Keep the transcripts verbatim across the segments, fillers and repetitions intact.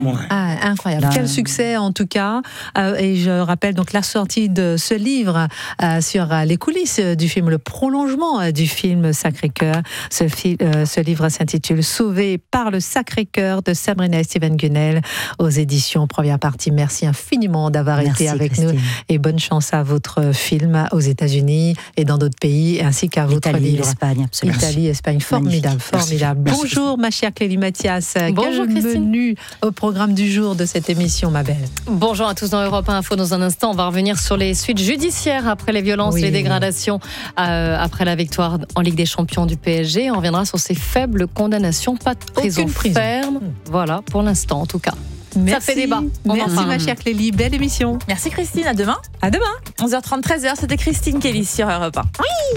Ouais. Ah, incroyable. Quel succès en tout cas. Euh, et je rappelle donc la sortie de ce livre euh, sur euh, les coulisses du film, le prolongement euh, du film Sacré-Cœur. Ce, fi- euh, ce livre s'intitule Sauvé par le Sacré-Cœur de Sabrina et Steven Gunnell aux éditions Première Partie. Merci infiniment d'avoir Merci, été avec Christine. nous et bonne chance à votre film aux États-Unis et dans d'autres pays ainsi qu'à votre Italie, livre. l'Espagne, absolument. Italie, Espagne, formidable, Magnifique. formidable. Merci. Bonjour ma chère Clélie Mathias. Bonjour, Quel Christine. menu au programme du jour de cette émission, ma belle? Bonjour à tous dans Europe un Info. Dans un instant, on va revenir sur les suites judiciaires après les violences Oui. et les dégradations euh, après la victoire en Ligue des Champions du P S G. On reviendra sur ces faibles condamnations, pas de prison Aucune prison. ferme. Voilà, pour l'instant en tout cas. Merci. fait débat. On en Merci parle. ma chère Clélie, belle émission. Merci Christine, à demain. À demain. onze heures trente, treize heures, c'était Christine Kelly sur Europe un.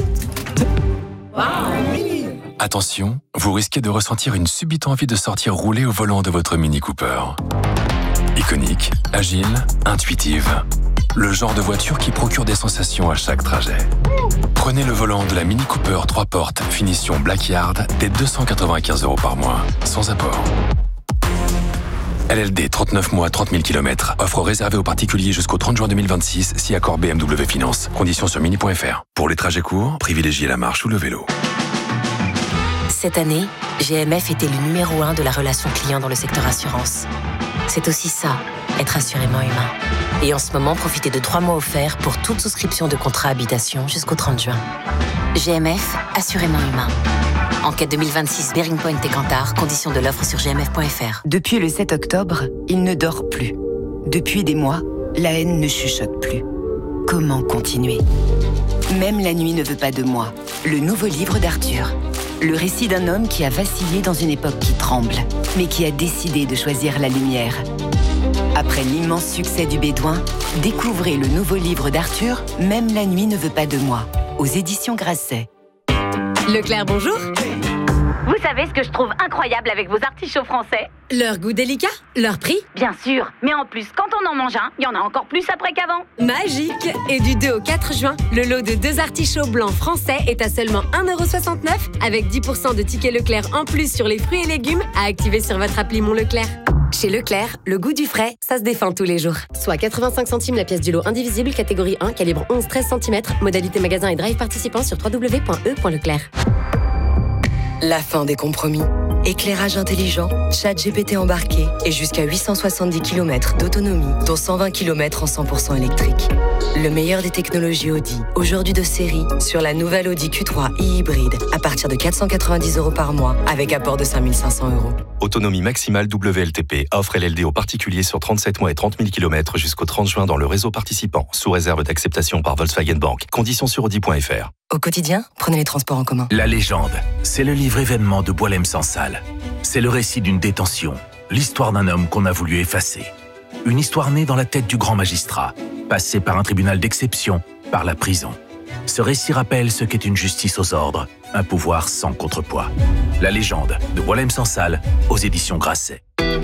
Attention, vous risquez de ressentir une subite envie de sortir rouler au volant de votre Mini Cooper. Iconique, agile, intuitive. Le genre de voiture qui procure des sensations à chaque trajet. Prenez le volant de la Mini Cooper trois portes finition Blackyard dès deux cent quatre-vingt-quinze euros par mois, sans apport. L L D trente-neuf mois, trente mille kilomètres. Offre réservée aux particuliers jusqu'au trente juin deux mille vingt-six, si accord B M W Finance. Conditions sur mini point f r. Pour les trajets courts, privilégiez la marche ou le vélo. Cette année, G M F était le numéro un de la relation client dans le secteur assurance. C'est aussi ça, être assurément humain. Et en ce moment, profitez de trois mois offerts pour toute souscription de contrat habitation jusqu'au trente juin. G M F, assurément humain. Enquête deux mille vingt-six, Bearing Point et Kantar, conditions de l'offre sur g m f point f r. Depuis le sept octobre, il ne dort plus. Depuis des mois, la haine ne chuchote plus. Comment continuer? Même la nuit ne veut pas de moi. Le nouveau livre d'Arthur. Le récit d'un homme qui a vacillé dans une époque qui tremble, mais qui a décidé de choisir la lumière. Après l'immense succès du Bédouin, découvrez le nouveau livre d'Arthur, Même la nuit ne veut pas de moi, aux éditions Grasset. Leclerc, bonjour. Vous savez ce que je trouve incroyable avec vos artichauts français? Leur goût délicat, leur prix Bien sûr, mais en plus, quand on en mange un, il y en a encore plus après qu'avant. magique. Et du deux au quatre juin, le lot de deux artichauts blancs français est à seulement un euro soixante-neuf avec dix pour cent de tickets Leclerc en plus sur les fruits et légumes à activer sur votre appli Mon Leclerc. Chez Leclerc, le goût du frais, ça se défend tous les jours. Soit quatre-vingt-cinq centimes la pièce du lot indivisible, catégorie un, calibre onze treize centimètres, modalité magasin et drive participant sur w w w point e point leclerc. La fin des compromis. Éclairage intelligent, chat G P T embarqué et jusqu'à huit cent soixante-dix kilomètres d'autonomie, dont cent vingt kilomètres en cent pour cent électrique. Le meilleur des technologies Audi, aujourd'hui de série, sur la nouvelle Audi Q trois e-hybride, à partir de quatre cent quatre-vingt-dix euros par mois, avec apport de cinq mille cinq cents euros. Autonomie maximale W L T P. Offre L L D aux particuliers sur trente-sept mois et trente mille kilomètres jusqu'au trente juin dans le réseau participant, sous réserve d'acceptation par Volkswagen Bank. Conditions sur audi point f r. Au quotidien, prenez les transports en commun. La légende, c'est le livre événement de Boualem-Sansal. C'est le récit d'une détention, l'histoire d'un homme qu'on a voulu effacer. Une histoire née dans la tête du grand magistrat, passé par un tribunal d'exception, par la prison. Ce récit rappelle ce qu'est une justice aux ordres, un pouvoir sans contrepoids. La légende de Boualem-Sansal aux éditions Grasset.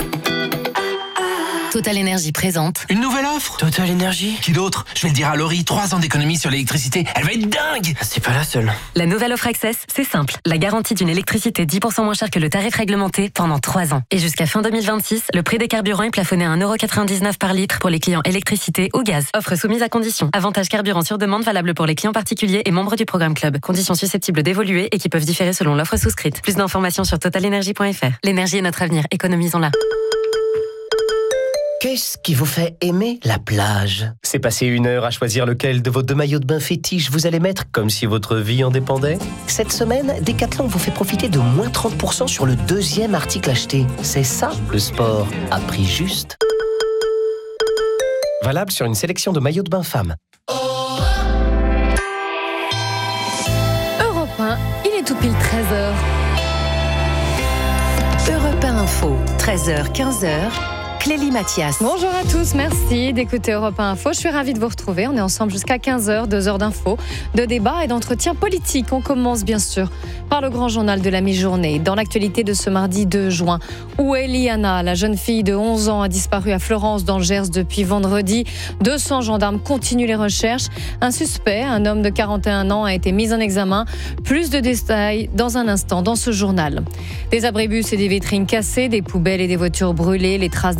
Total Énergie présente. Une nouvelle offre Total Énergie. Qui d'autre? Je vais le dire à Laurie, trois ans d'économie sur l'électricité. Elle va être dingue. C'est pas la seule. La nouvelle offre Access, c'est simple. La garantie d'une électricité dix pour cent moins chère que le tarif réglementé pendant trois ans. Et jusqu'à fin deux mille vingt-six, le prix des carburants est plafonné à un euro quatre-vingt-dix-neuf par litre pour les clients électricité ou gaz. Offre soumise à conditions. Avantage carburant sur demande valable pour les clients particuliers et membres du programme Club. Conditions susceptibles d'évoluer et qui peuvent différer selon l'offre souscrite. Plus d'informations sur total énergie point f r. L'énergie est notre avenir, économisons-la. Qu'est-ce qui vous fait aimer la plage? C'est passer une heure à choisir lequel de vos deux maillots de bain fétiches vous allez mettre comme si votre vie en dépendait? Cette semaine, Decathlon vous fait profiter de moins trente pour cent sur le deuxième article acheté. C'est ça, le sport à prix juste. Valable sur une sélection de maillots de bain femmes. Europe un, il est tout pile treize heures. Europe un Info, treize heures quinze heures. Clélie Mathias. Bonjour à tous, merci d'écouter Europe un Info. Je suis ravie de vous retrouver. On est ensemble jusqu'à quinze heures, deux heures d'infos, de débats et d'entretiens politiques. On commence bien sûr par le grand journal de la mi-journée. Dans l'actualité de ce mardi deux juin, où est Liana, la jeune fille de onze ans, a disparu à Florence dans le Gers depuis vendredi. deux cents gendarmes continuent les recherches. Un suspect, un homme de quarante et un ans, a été mis en examen. Plus de détails dans un instant dans ce journal. Des abribus et des vitrines cassées, des poubelles et des voitures brûlées, les traces des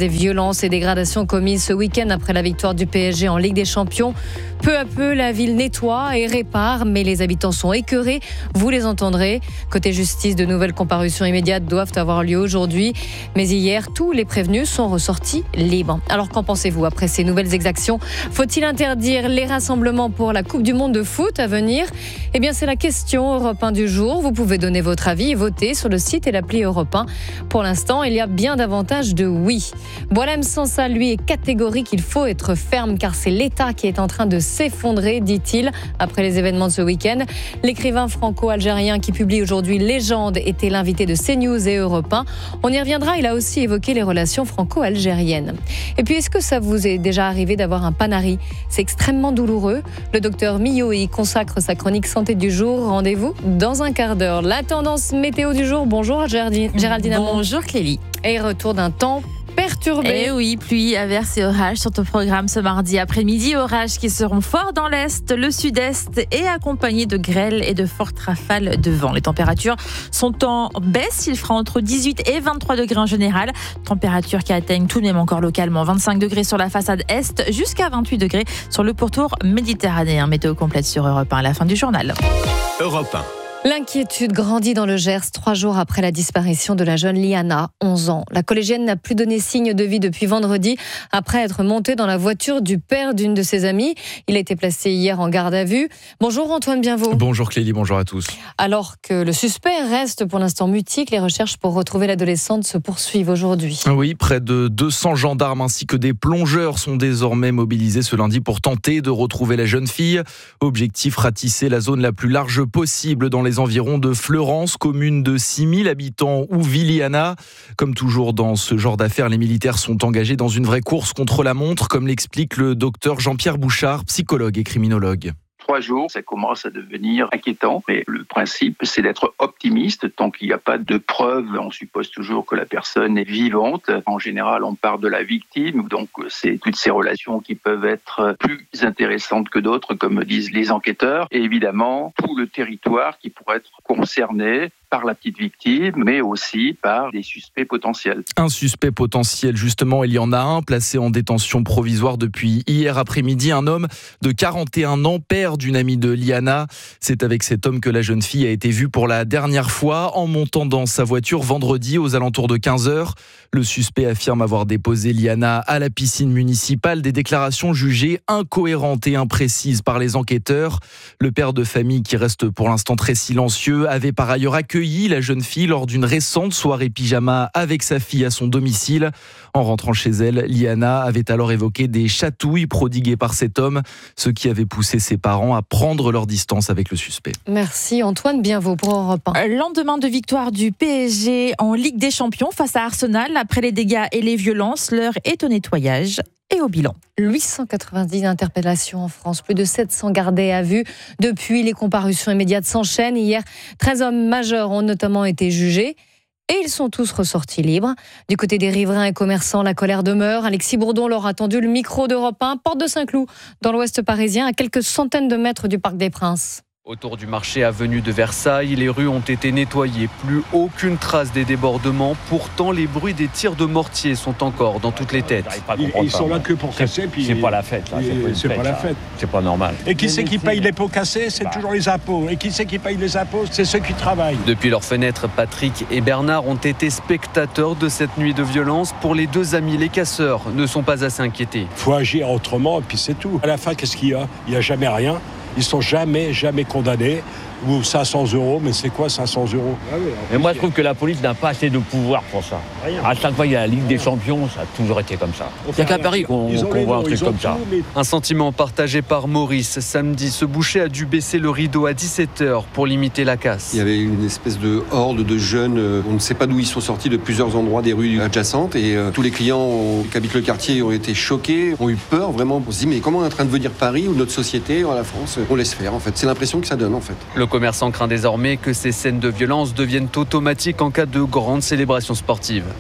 violences et dégradations commises ce week-end après la victoire du P S G en Ligue des Champions. Peu à peu, la ville nettoie et répare, mais les habitants sont écœurés. Vous les entendrez. Côté justice, de nouvelles comparutions immédiates doivent avoir lieu aujourd'hui. Mais hier, tous les prévenus sont ressortis libres. Alors qu'en pensez-vous après ces nouvelles exactions ? Faut-il interdire les rassemblements pour la Coupe du Monde de foot à venir ? Eh bien, c'est la question Europe un du jour. Vous pouvez donner votre avis et voter sur le site et l'appli Europe un. Pour l'instant, il y a bien davantage de oui. Boualem Sansal, lui, est catégorique. Il faut être ferme car c'est l'État qui est en train de s'effondrer, dit-il, après les événements de ce week-end. L'écrivain franco-algérien qui publie aujourd'hui Légende était l'invité de CNews et Europe un. On y reviendra, il a aussi évoqué les relations franco-algériennes. Et puis, est-ce que ça vous est déjà arrivé d'avoir un panari ? C'est extrêmement douloureux. Le docteur Millot y consacre sa chronique santé du jour. Rendez-vous dans un quart d'heure. La tendance météo du jour. Bonjour Géraldine. Géraldine Amont. Bonjour Clélie. Et retour d'un temps perturbé. Eh oui, pluie, averses et orages sont au programme ce mardi après-midi. Orages qui seront forts dans l'est, le sud-est et accompagnés de grêles et de fortes rafales de vent. Les températures sont en baisse. Il fera entre dix-huit et vingt-trois degrés en général. Températures qui atteignent tout de même encore localement vingt-cinq degrés sur la façade est jusqu'à vingt-huit degrés sur le pourtour méditerranéen. Météo complète sur Europe un à la fin du journal. Europe un. L'inquiétude grandit dans le Gers trois jours après la disparition de la jeune Liana, onze ans. La collégienne n'a plus donné signe de vie depuis vendredi après être montée dans la voiture du père d'une de ses amies. Il a été placé hier en garde à vue. Bonjour Antoine Bienvaux. Bonjour Clélie, bonjour à tous. Alors que le suspect reste pour l'instant mutique, les recherches pour retrouver l'adolescente se poursuivent aujourd'hui. Oui, près de deux cents gendarmes ainsi que des plongeurs sont désormais mobilisés ce lundi pour tenter de retrouver la jeune fille. Objectif, ratisser la zone la plus large possible dans les les environs de Fleurance, commune de six mille habitants ou Viliana. Comme toujours dans ce genre d'affaires, les militaires sont engagés dans une vraie course contre la montre, comme l'explique le docteur Jean-Pierre Bouchard, psychologue et criminologue. Trois jours, ça commence à devenir inquiétant. Mais le principe, c'est d'être optimiste. Tant qu'il n'y a pas de preuves, on suppose toujours que la personne est vivante. En général, on part de la victime. Donc, c'est toutes ces relations qui peuvent être plus intéressantes que d'autres, comme disent les enquêteurs. Et évidemment, tout le territoire qui pourrait être concerné par la petite victime, mais aussi par des suspects potentiels. Un suspect potentiel, justement, il y en a un, placé en détention provisoire depuis hier après-midi. Un homme de quarante et un ans, père d'une amie de Liana. C'est avec cet homme que la jeune fille a été vue pour la dernière fois en montant dans sa voiture vendredi aux alentours de quinze heures. Le suspect affirme avoir déposé Liana à la piscine municipale, des déclarations jugées incohérentes et imprécises par les enquêteurs. Le père de famille, qui reste pour l'instant très silencieux, avait par ailleurs accueilli la jeune fille lors d'une récente soirée pyjama avec sa fille à son domicile. En rentrant chez elle, Liana avait alors évoqué des chatouilles prodiguées par cet homme, ce qui avait poussé ses parents à prendre leur distance avec le suspect. Merci Antoine Bienvaux pour Europe un. Lendemain de victoire du P S G en Ligue des Champions face à Arsenal, après les dégâts et les violences, l'heure est au nettoyage et au bilan. huit cent quatre-vingt-dix interpellations en France, plus de sept cents gardés à vue. Depuis, les comparutions immédiates s'enchaînent. Hier, treize hommes majeurs ont notamment été jugés. Et ils sont tous ressortis libres. Du côté des riverains et commerçants, la colère demeure. Alexis Bourdon leur a tendu le micro d'Europe un, porte de Saint-Cloud, dans l'ouest parisien, à quelques centaines de mètres du Parc des Princes. Autour du marché avenue de Versailles, les rues ont été nettoyées. Plus aucune trace des débordements. Pourtant, les bruits des tirs de mortier sont encore dans toutes les têtes. Ils, ils sont là que pour casser. Puis c'est pas la fête. Là. C'est, c'est pas, pas fête, la fête. C'est pas normal. Et qui c'est qui paye les pots cassés? C'est bah. toujours les impôts. Et qui c'est qui paye les impôts? C'est ceux qui travaillent. Depuis leur fenêtre, Patrick et Bernard ont été spectateurs de cette nuit de violence. Pour les deux amis, les casseurs ne sont pas assez inquiétés. Il faut agir autrement et puis c'est tout. À la fin, qu'est-ce qu'il y a? Il n'y a jamais rien. Ils sont jamais, jamais condamnés. Ou cinq cents euros, mais c'est quoi cinq cents euros? Ah oui, mais moi je trouve que la police n'a pas assez de pouvoir pour ça. Rien. À chaque fois il y a la Ligue des Champions, ça a toujours été comme ça. Il n'y a qu'à Paris qu'on, qu'on voit un truc comme ça. Mais... Un sentiment partagé par Maurice. Samedi, ce boucher a dû baisser le rideau à dix-sept heures pour limiter la casse. Il y avait une espèce de horde de jeunes, on ne sait pas d'où ils sont sortis, de plusieurs endroits des rues adjacentes, et euh, tous les clients ont, qui habitent le quartier ont été choqués, ont eu peur vraiment. On se dit mais comment on est en train de venir Paris ou notre société, ou la France, on laisse faire en fait. C'est l'impression que ça donne en fait. Le commerçant craint désormais que ces scènes de violence deviennent automatiques en cas de grandes célébrations sportives.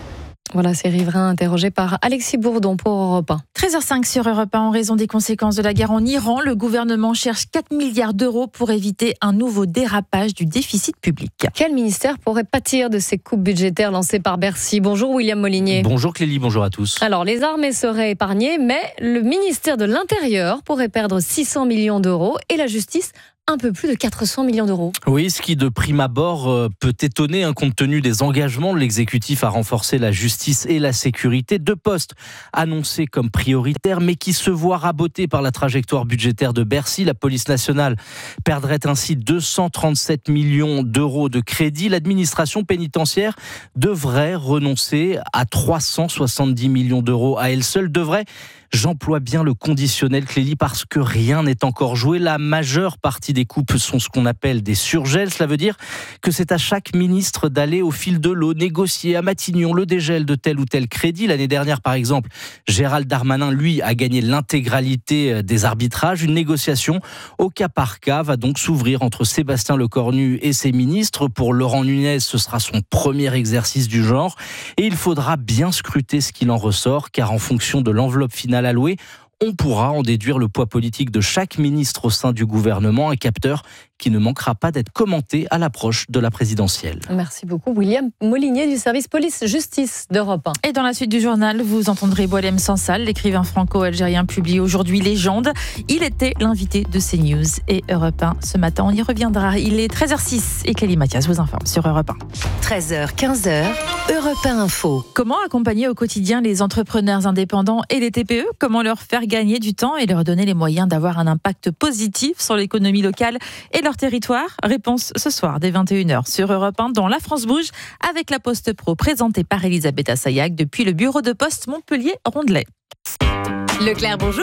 Voilà, ces riverains interrogés par Alexis Bourdon pour Europe un. treize heures cinq sur Europe un. En raison des conséquences de la guerre en Iran, le gouvernement cherche quatre milliards d'euros pour éviter un nouveau dérapage du déficit public. Quel ministère pourrait pâtir de ces coupes budgétaires lancées par Bercy? Bonjour William Molinier. Bonjour Clélie, bonjour à tous. Alors, les armées seraient épargnées, mais le ministère de l'Intérieur pourrait perdre six cents millions d'euros et la justice un peu plus de quatre cents millions d'euros. Oui, ce qui de prime abord euh, peut étonner, hein, compte tenu des engagements de l'exécutif à renforcer la justice et la sécurité. Deux postes annoncés comme prioritaires, mais qui se voient rabotés par la trajectoire budgétaire de Bercy. La police nationale perdrait ainsi deux cent trente-sept millions d'euros de crédit. L'administration pénitentiaire devrait renoncer à trois cent soixante-dix millions d'euros à elle seule. Devrait, j'emploie bien le conditionnel, Clélie, parce que rien n'est encore joué. La majeure partie des coupes sont ce qu'on appelle des surgels. Cela veut dire que c'est à chaque ministre d'aller au fil de l'eau, négocier à Matignon le dégel de tel ou tel crédit. L'année dernière, par exemple, Gérald Darmanin, lui, a gagné l'intégralité des arbitrages. Une négociation au cas par cas va donc s'ouvrir entre Sébastien Lecornu et ses ministres. Pour Laurent Nunez, ce sera son premier exercice du genre. Et il faudra bien scruter ce qu'il en ressort, car en fonction de l'enveloppe finale allouée, on pourra en déduire le poids politique de chaque ministre au sein du gouvernement, un capteur qui ne manquera pas d'être commenté à l'approche de la présidentielle. Merci beaucoup William Molinier du service police-justice d'Europe un. Et dans la suite du journal, vous entendrez Boualem Sansal, l'écrivain franco-algérien publie aujourd'hui Légende. Il était l'invité de CNews et Europe un ce matin. On y reviendra. Il est treize heures six et Clélie Mathias vous informe sur Europe un. treize heures, quinze heures, Europe un Info. Comment accompagner au quotidien les entrepreneurs indépendants et les T P E? Comment leur faire gagner du temps et leur donner les moyens d'avoir un impact positif sur l'économie locale et leur territoire? Réponse ce soir dès vingt et une heures sur Europe un dans La France Bouge avec la Poste Pro présentée par Elisabeth Assayag depuis le bureau de poste Montpellier-Rondelet. Leclerc, bonjour.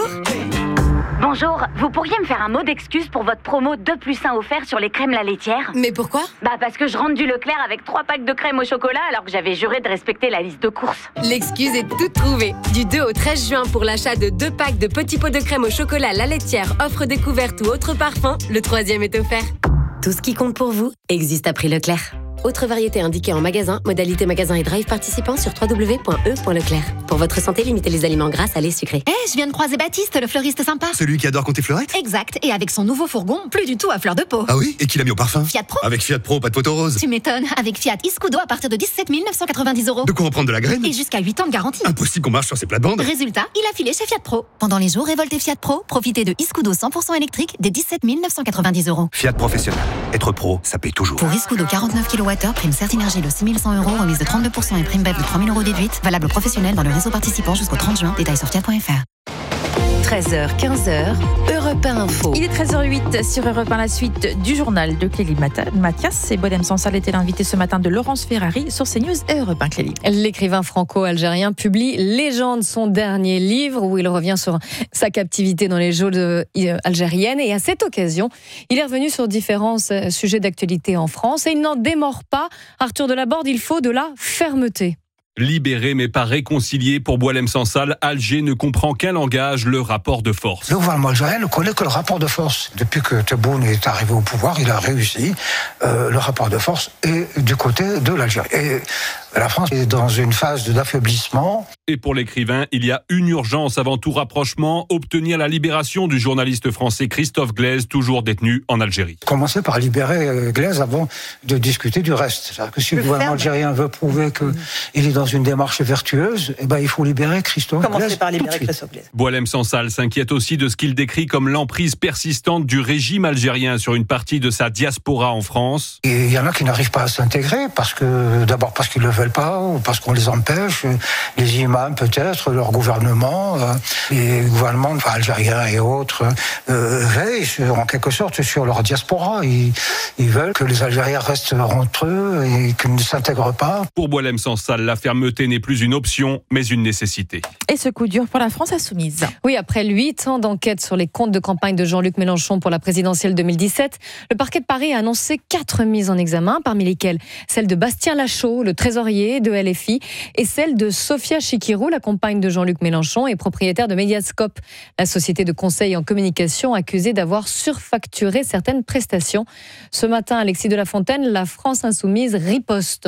Bonjour, vous pourriez me faire un mot d'excuse pour votre promo deux plus un offert sur les crèmes la laitière? Mais pourquoi? Bah parce que je rentre du Leclerc avec trois packs de crème au chocolat alors que j'avais juré de respecter la liste de courses. L'excuse est toute trouvée. Du deux au treize juin pour l'achat de deux packs de petits pots de crème au chocolat la laitière, offre découverte ou autre parfum, le troisième est offert. Tout ce qui compte pour vous existe à prix Leclerc. Autre variété indiquée en magasin, modalité magasin et drive participant sur w w w point e point leclerc. Pour votre santé, limitez les aliments gras, salés, sucrés. Eh, hey, je viens de croiser Baptiste, le fleuriste sympa. Celui qui adore compter fleurette? Exact, et avec son nouveau fourgon, plus du tout à fleur de peau. Ah oui? Et qui l'a mis au parfum? Fiat Pro. Avec Fiat Pro, pas de poteau rose. Tu m'étonnes, avec Fiat Iscudo à partir de dix-sept mille neuf cent quatre-vingt-dix euros. De quoi en prendre de la graine? Et jusqu'à huit ans de garantie. Impossible qu'on marche sur ces plates-bandes. Résultat, il a filé chez Fiat Pro. Pendant les jours révoltés Fiat Pro, profitez de Iscudo cent pour cent électrique dès dix-sept mille neuf cent quatre-vingt-dix euros. Fiat Professionnel. Être pro, ça paye toujours. Pour Iscudo quarante-neuf kilowattheures, prime Certinergie de six mille cent euros, remise de trente-deux pour cent et prime B E P de trois mille euros déduite. Valable professionnel dans le réseau participant jusqu'au trente juin. Détails sur fiat point f r. treize heures, quinze heures, Europe un Info. Il est treize heures huit sur Europe un, la suite du journal de Clélie Mathias. Et Boualem Sansal était l'invité ce matin de Laurence Ferrari sur CNews et Europe un, Clélie. L'écrivain franco-algérien publie Légende, son dernier livre où il revient sur sa captivité dans les geôles algériennes. Et à cette occasion, il est revenu sur différents sujets d'actualité en France et il n'en démord pas. Arthur Delaborde, il faut de la fermeté. Libéré mais pas réconcilié pour Boualem Sansal, Alger ne comprend qu'un langage, le rapport de force. Le gouvernement algérien ne connaît que le rapport de force. Depuis que Tebboune est arrivé au pouvoir, il a réussi. Euh, le rapport de force est du côté de l'Algérie. Et la France est dans une phase d'affaiblissement. Et pour l'écrivain, il y a une urgence avant tout rapprochement, obtenir la libération du journaliste français Christophe Glaise, toujours détenu en Algérie. Commencer par libérer Glaise avant de discuter du reste. C'est-à-dire que si le, le gouvernement algérien veut prouver qu'il est dans une démarche vertueuse, eh ben, il faut libérer Christophe Glaise. Commencer par libérer Christophe Glaise. Boualem Sansal s'inquiète aussi de ce qu'il décrit comme l'emprise persistante du régime algérien sur une partie de sa diaspora en France. Et il y en a qui n'arrivent pas à s'intégrer, parce que, d'abord parce qu'ils ne le veulent pas, ou parce qu'on les empêche, les imams peut-être, leur gouvernement, euh, les gouvernements enfin, algériens et autres, euh, veillent sur, en quelque sorte sur leur diaspora. Ils, ils veulent que les Algériens restent entre eux et qu'ils ne s'intègrent pas. Pour Boualem Sansal, la fermeté n'est plus une option, mais une nécessité. Et ce coup dur pour la France insoumise. Oui, après huit ans d'enquête sur les comptes de campagne de Jean-Luc Mélenchon pour la présidentielle deux mille dix-sept, le parquet de Paris a annoncé quatre mises en examen, parmi lesquelles celle de Bastien Lachaud, le trésorier de L F I, et celle de Sophia Chikirou, la compagne de Jean-Luc Mélenchon et propriétaire de Mediascope, la société de conseil en communication accusée d'avoir surfacturé certaines prestations. Ce matin, Alexis de la Fontaine, la France insoumise riposte.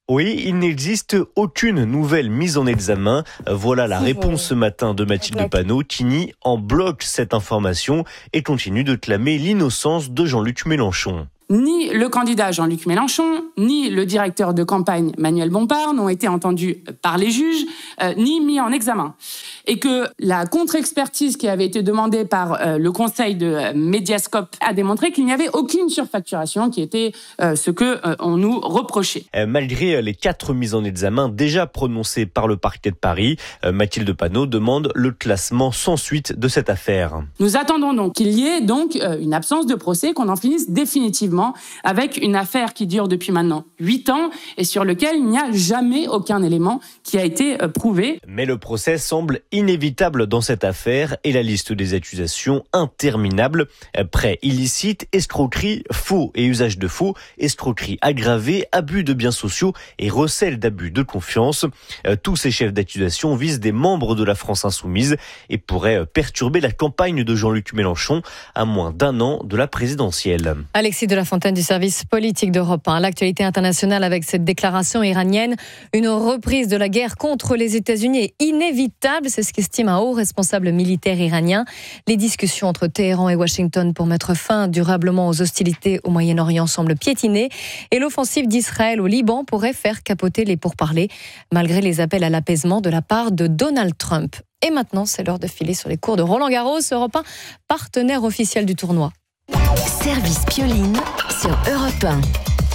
Oui, il n'existe aucune nouvelle mise en examen. Voilà la réponse ce matin de Mathilde Panot qui nie en bloc cette information et continue de clamer l'innocence de Jean-Luc Mélenchon. Ni le candidat Jean-Luc Mélenchon, ni le directeur de campagne Manuel Bompard n'ont été entendus par les juges, euh, ni mis en examen. Et que la contre-expertise qui avait été demandée par euh, le conseil de euh, Mediascope a démontré qu'il n'y avait aucune surfacturation qui était euh, ce que euh, on nous reprochait. Euh, malgré les quatre mises en examen déjà prononcées par le parquet de Paris, euh, Mathilde Panot demande le classement sans suite de cette affaire. Nous attendons donc qu'il y ait donc euh, une absence de procès, qu'on en finisse définitivement avec une affaire qui dure depuis maintenant huit ans et sur laquelle il n'y a jamais aucun élément qui a été prouvé. Mais le procès semble inévitable dans cette affaire et la liste des accusations interminable. Prêt illicite, escroquerie, faux et usage de faux, escroquerie aggravée, abus de biens sociaux et recel d'abus de confiance. Tous ces chefs d'accusation visent des membres de la France insoumise et pourraient perturber la campagne de Jean-Luc Mélenchon à moins d'un an de la présidentielle. Alexis de la Fontaine du service politique d'Europe un. L'actualité internationale avec cette déclaration iranienne. Une reprise de la guerre contre les États-Unis est inévitable, c'est ce qu'estime un haut responsable militaire iranien. Les discussions entre Téhéran et Washington pour mettre fin durablement aux hostilités au Moyen-Orient semblent piétiner et l'offensive d'Israël au Liban pourrait faire capoter les pourparlers, malgré les appels à l'apaisement de la part de Donald Trump. Et maintenant, c'est l'heure de filer sur les cours de Roland Garros, Europe un, partenaire officiel du tournoi. Service Pioline sur Europe un.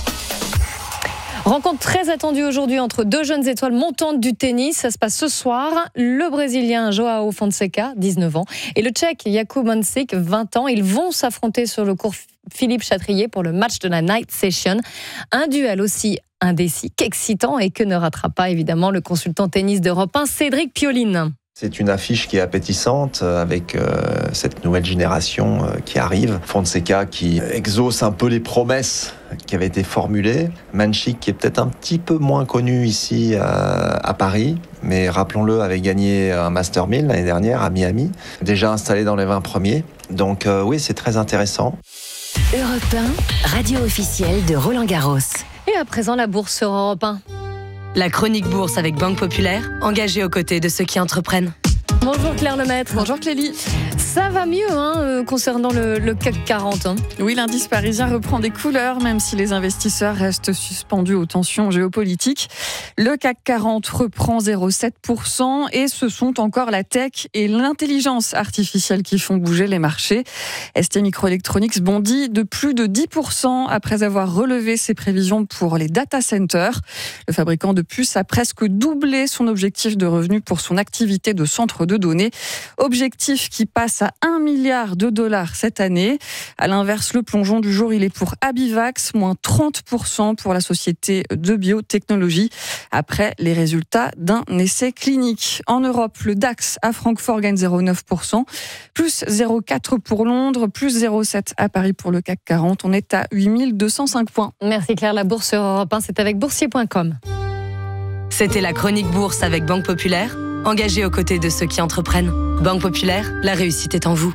Rencontre très attendue aujourd'hui entre deux jeunes étoiles montantes du tennis. Ça se passe ce soir. Le Brésilien Joao Fonseca, dix-neuf ans, et le Tchèque Jakub Mansik, vingt ans. Ils vont s'affronter sur le court Philippe Chatrier pour le match de la Night Session. Un duel aussi indécis qu'excitant et que ne ratera pas évidemment le consultant tennis d'Europe un, Cédric Pioline. C'est une affiche qui est appétissante avec euh, cette nouvelle génération euh, qui arrive. Fonseca qui exauce un peu les promesses qui avaient été formulées. Mansik qui est peut-être un petit peu moins connu ici euh, à Paris, mais rappelons-le, avait gagné un Master mille l'année dernière à Miami, déjà installé dans les vingt premiers. Donc euh, oui, c'est très intéressant. Europe un, radio officielle de Roland Garros. Et à présent, la bourse sur Europe un. La chronique bourse avec Banque Populaire, engagée aux côtés de ceux qui entreprennent. Bonjour Claire Lemaître. Bonjour Clélie. Ça va mieux hein, euh, concernant le, le C A C quarante. Hein. Oui, l'indice parisien reprend des couleurs, même si les investisseurs restent suspendus aux tensions géopolitiques. Le C A C quarante reprend zéro virgule sept pour cent et ce sont encore la tech et l'intelligence artificielle qui font bouger les marchés. S T Microelectronics bondit de plus de dix pour cent après avoir relevé ses prévisions pour les data centers. Le fabricant de puces a presque doublé son objectif de revenus pour son activité de centre de données. Objectif qui passe à un milliard de dollars cette année. À l'inverse, le plongeon du jour, il est pour Abivax, moins trente pour cent pour la société de biotechnologie, après les résultats d'un essai clinique. En Europe, le DAX à Francfort gagne zéro virgule neuf pour cent, plus zéro virgule quatre pour cent pour Londres, plus zéro virgule sept pour cent à Paris pour le C A C quarante. On est à huit mille deux cent cinq points. Merci Claire, la bourse sur Europe un, c'est avec boursier point com. C'était la chronique bourse avec Banque Populaire, engagée aux côtés de ceux qui entreprennent. Banque Populaire, la réussite est en vous.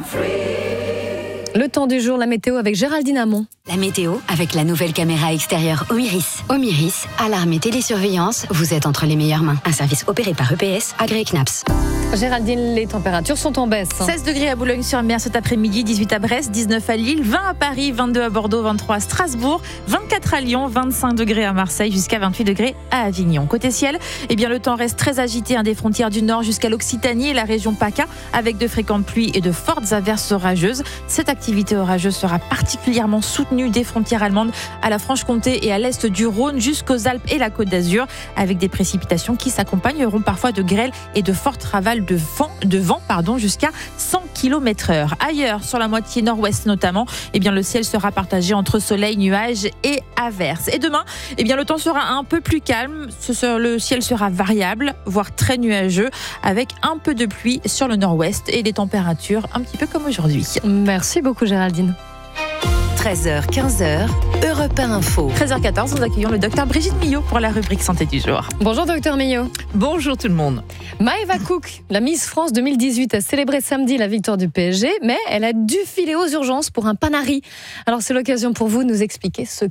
Le temps du jour, la météo avec Géraldine Hamon. La météo avec la nouvelle caméra extérieure Omiris. Omiris, alarme et télésurveillance, vous êtes entre les meilleures mains. Un service opéré par E P S, agréé C N A P S. Géraldine, les températures sont en baisse. seize degrés à Boulogne-sur-Mer cet après-midi, dix-huit à Brest, dix-neuf à Lille, vingt à Paris, vingt-deux à Bordeaux, vingt-trois à Strasbourg, vingt-quatre à Lyon, vingt-cinq degrés à Marseille, jusqu'à vingt-huit degrés à Avignon. Côté ciel, eh bien, le temps reste très agité hein, des frontières du nord jusqu'à l'Occitanie et la région PACA, avec de fréquentes pluies et de fortes averses orageuses. Cette activité orageuse sera particulièrement soutenue des frontières allemandes à la Franche-Comté et à l'est du Rhône jusqu'aux Alpes et la Côte d'Azur, avec des précipitations qui s'accompagneront parfois de grêle et de fortes ravales de vent, de vent pardon, jusqu'à cent kilomètres heure. Ailleurs, sur la moitié nord-ouest notamment, eh bien, le ciel sera partagé entre soleil, nuages et averses. Et demain, eh bien, le temps sera un peu plus calme. Le ciel sera variable, voire très nuageux, avec un peu de pluie sur le nord-ouest et des températures un petit peu comme aujourd'hui. Merci beaucoup Géraldine. treize heures quinze, Europe un Info. treize heures quatorze, nous accueillons le docteur Brigitte Millot pour la rubrique santé du jour. Bonjour docteur Millot. Bonjour tout le monde. Maëva Cook, la Miss France deux mille dix-huit, a célébré samedi la victoire du P S G, mais elle a dû filer aux urgences pour un panari. Alors c'est l'occasion pour vous de nous expliquer ce qu'est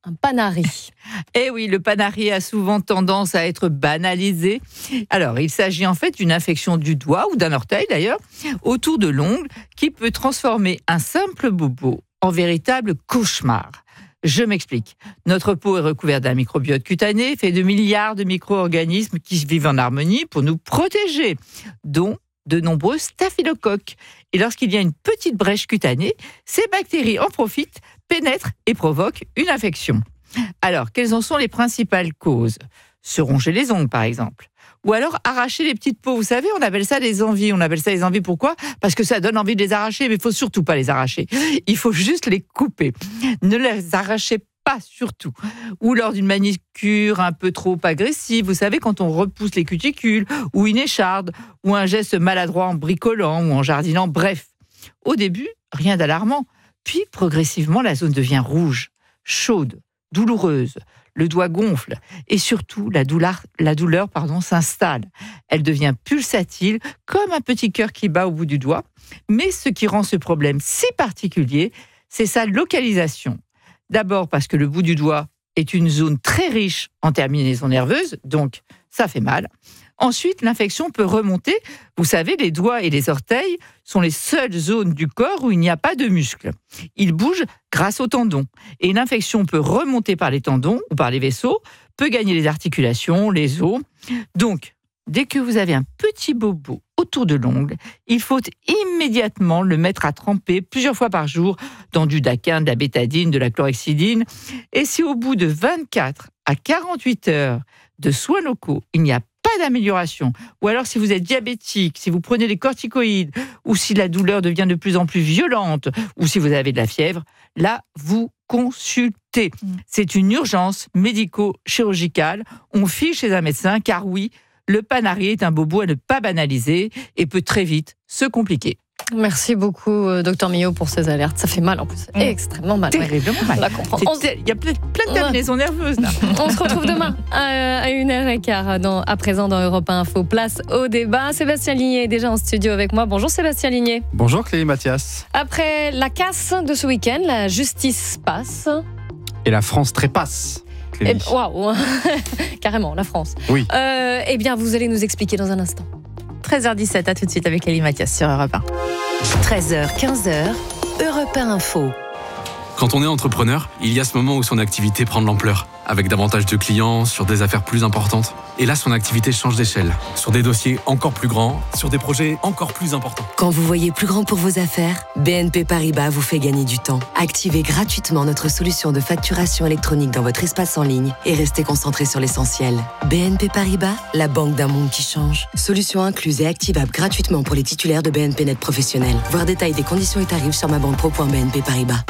Un panari. Eh oui, le panari a souvent tendance à être banalisé. Alors, il s'agit en fait d'une infection du doigt, ou d'un orteil d'ailleurs, autour de l'ongle, qui peut transformer un simple bobo en véritable cauchemar. Je m'explique. Notre peau est recouverte d'un microbiote cutané, fait de milliards de micro-organismes qui vivent en harmonie pour nous protéger, dont de nombreux staphylocoques. Et lorsqu'il y a une petite brèche cutanée, ces bactéries en profitent, pénètrent et provoquent une infection. Alors, quelles en sont les principales causes ? Se ronger les ongles, par exemple. Ou alors arracher les petites peaux. Vous savez, on appelle ça des envies. On appelle ça des envies, pourquoi ? Parce que ça donne envie de les arracher, mais il ne faut surtout pas les arracher. Il faut juste les couper. Ne les arrachez pas, surtout. Ou lors d'une manicure un peu trop agressive, vous savez, quand on repousse les cuticules, ou une écharde, ou un geste maladroit en bricolant, ou en jardinant, bref. Au début, rien d'alarmant. Puis, progressivement, la zone devient rouge, chaude, douloureuse. Le doigt gonfle et surtout la douleur, la douleur pardon, s'installe. Elle devient pulsatile, comme un petit cœur qui bat au bout du doigt. Mais ce qui rend ce problème si particulier, c'est sa localisation. D'abord parce que le bout du doigt est une zone très riche en terminaisons nerveuses, donc ça fait mal. Ensuite, l'infection peut remonter. Vous savez, les doigts et les orteils sont les seules zones du corps où il n'y a pas de muscles. Ils bougent grâce aux tendons. Et l'infection peut remonter par les tendons ou par les vaisseaux, peut gagner les articulations, les os. Donc, dès que vous avez un petit bobo autour de l'ongle, il faut immédiatement le mettre à tremper plusieurs fois par jour dans du daquin, de la bétadine, de la chlorhexidine. Et si au bout de vingt-quatre à quarante-huit heures de soins locaux, il n'y a pas d'amélioration, ou alors si vous êtes diabétique, si vous prenez des corticoïdes, ou si la douleur devient de plus en plus violente, ou si vous avez de la fièvre, là, vous consultez. C'est une urgence médico-chirurgicale. On file chez un médecin, car oui, le panari est un bobo à ne pas banaliser et peut très vite se compliquer. Merci beaucoup, docteur Millot, pour ces alertes. Ça fait mal en plus, mmh. extrêmement mal. Terriblement mal. On la comprend. Il y a plein de terminaisons nerveuses là. On se retrouve demain à une heure quinze dans, à présent dans Europe un Info. Place au débat. Sébastien Ligné est déjà en studio avec moi. Bonjour Sébastien Ligné. Bonjour Clélie Mathias. Après la casse de ce week-end, la justice passe. Et la France trépasse. Waouh, carrément, la France. Oui. Euh, eh bien, vous allez nous expliquer dans un instant. treize heures dix-sept, à tout de suite avec Clélie Mathias sur Europe un. treize heures, quinze heures, Europe un Info. Quand on est entrepreneur, il y a ce moment où son activité prend de l'ampleur, avec davantage de clients, sur des affaires plus importantes. Et là, son activité change d'échelle, sur des dossiers encore plus grands, sur des projets encore plus importants. Quand vous voyez plus grand pour vos affaires, B N P Paribas vous fait gagner du temps. Activez gratuitement notre solution de facturation électronique dans votre espace en ligne et restez concentré sur l'essentiel. B N P Paribas, la banque d'un monde qui change. Solution incluse et activable gratuitement pour les titulaires de B N P Net Professionnel. Voir détails des conditions et tarifs sur ma banque pro point b n p paribas.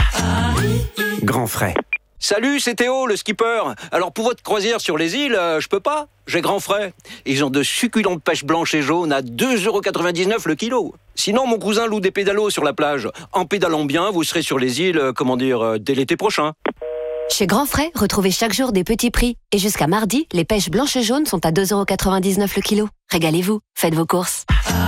Grand frais. Salut, c'est Théo, le skipper. Alors pour votre croisière sur les îles, euh, je peux pas. J'ai grand frais. Ils ont de succulentes pêches blanches et jaunes à deux euros quatre-vingt-dix-neuf le kilo. Sinon, mon cousin loue des pédalos sur la plage. En pédalant bien, vous serez sur les îles, euh, comment dire, euh, dès l'été prochain. Chez Grand Frais, retrouvez chaque jour des petits prix. Et jusqu'à mardi, les pêches blanches et jaunes sont à deux euros quatre-vingt-dix-neuf le kilo. Régalez-vous, faites vos courses.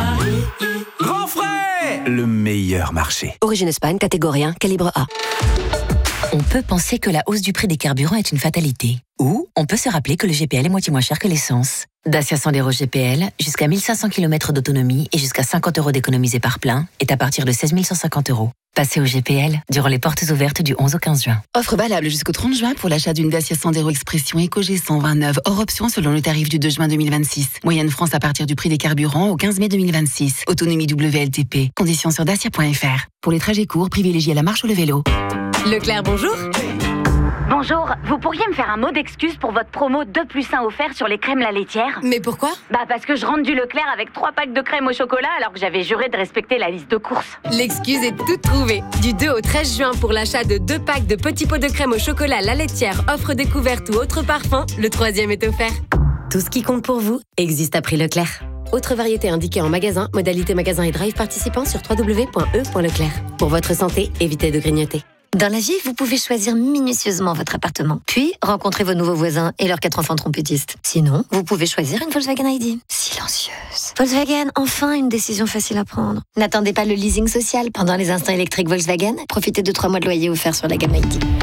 Grand Frais, le meilleur marché. Origine Espagne, catégorie un, calibre A. On peut penser que la hausse du prix des carburants est une fatalité. Ou on peut se rappeler que le G P L est moitié moins cher que l'essence. Dacia Sandero G P L, jusqu'à mille cinq cents kilomètres d'autonomie et jusqu'à cinquante euros d'économisés par plein, est à partir de seize mille cent cinquante euros. Passez au G P L durant les portes ouvertes du onze au quinze juin. Offre valable jusqu'au trente juin pour l'achat d'une Dacia Sandero Expression EcoG cent vingt-neuf, hors option selon le tarif du deux juin deux mille vingt-six. Moyenne France à partir du prix des carburants au quinze mai deux mille vingt-six. Autonomie W L T P. Conditions sur dacia point f r. Pour les trajets courts, privilégiez la marche ou le vélo. Leclerc, bonjour. Bonjour, vous pourriez me faire un mot d'excuse pour votre promo deux plus un offert sur les crèmes la laitière? Mais pourquoi? Bah parce que je rentre du Leclerc avec trois packs de crème au chocolat alors que j'avais juré de respecter la liste de courses. L'excuse est toute trouvée. Du deux au treize juin pour l'achat de deux packs de petits pots de crème au chocolat la laitière, offre découverte ou autre parfum, le troisième est offert. Tout ce qui compte pour vous existe à prix Leclerc. Autre variété indiquée en magasin, modalité magasin et drive participant sur w w w point e point leclerc. Pour votre santé, évitez de grignoter. Dans la vie, vous pouvez choisir minutieusement votre appartement, puis rencontrer vos nouveaux voisins et leurs quatre enfants trompettistes. Sinon, vous pouvez choisir une Volkswagen I D. Silencieuse. Volkswagen, enfin une décision facile à prendre. N'attendez pas le leasing social pendant les instants électriques Volkswagen. Profitez de trois mois de loyer offerts sur la gamme I D.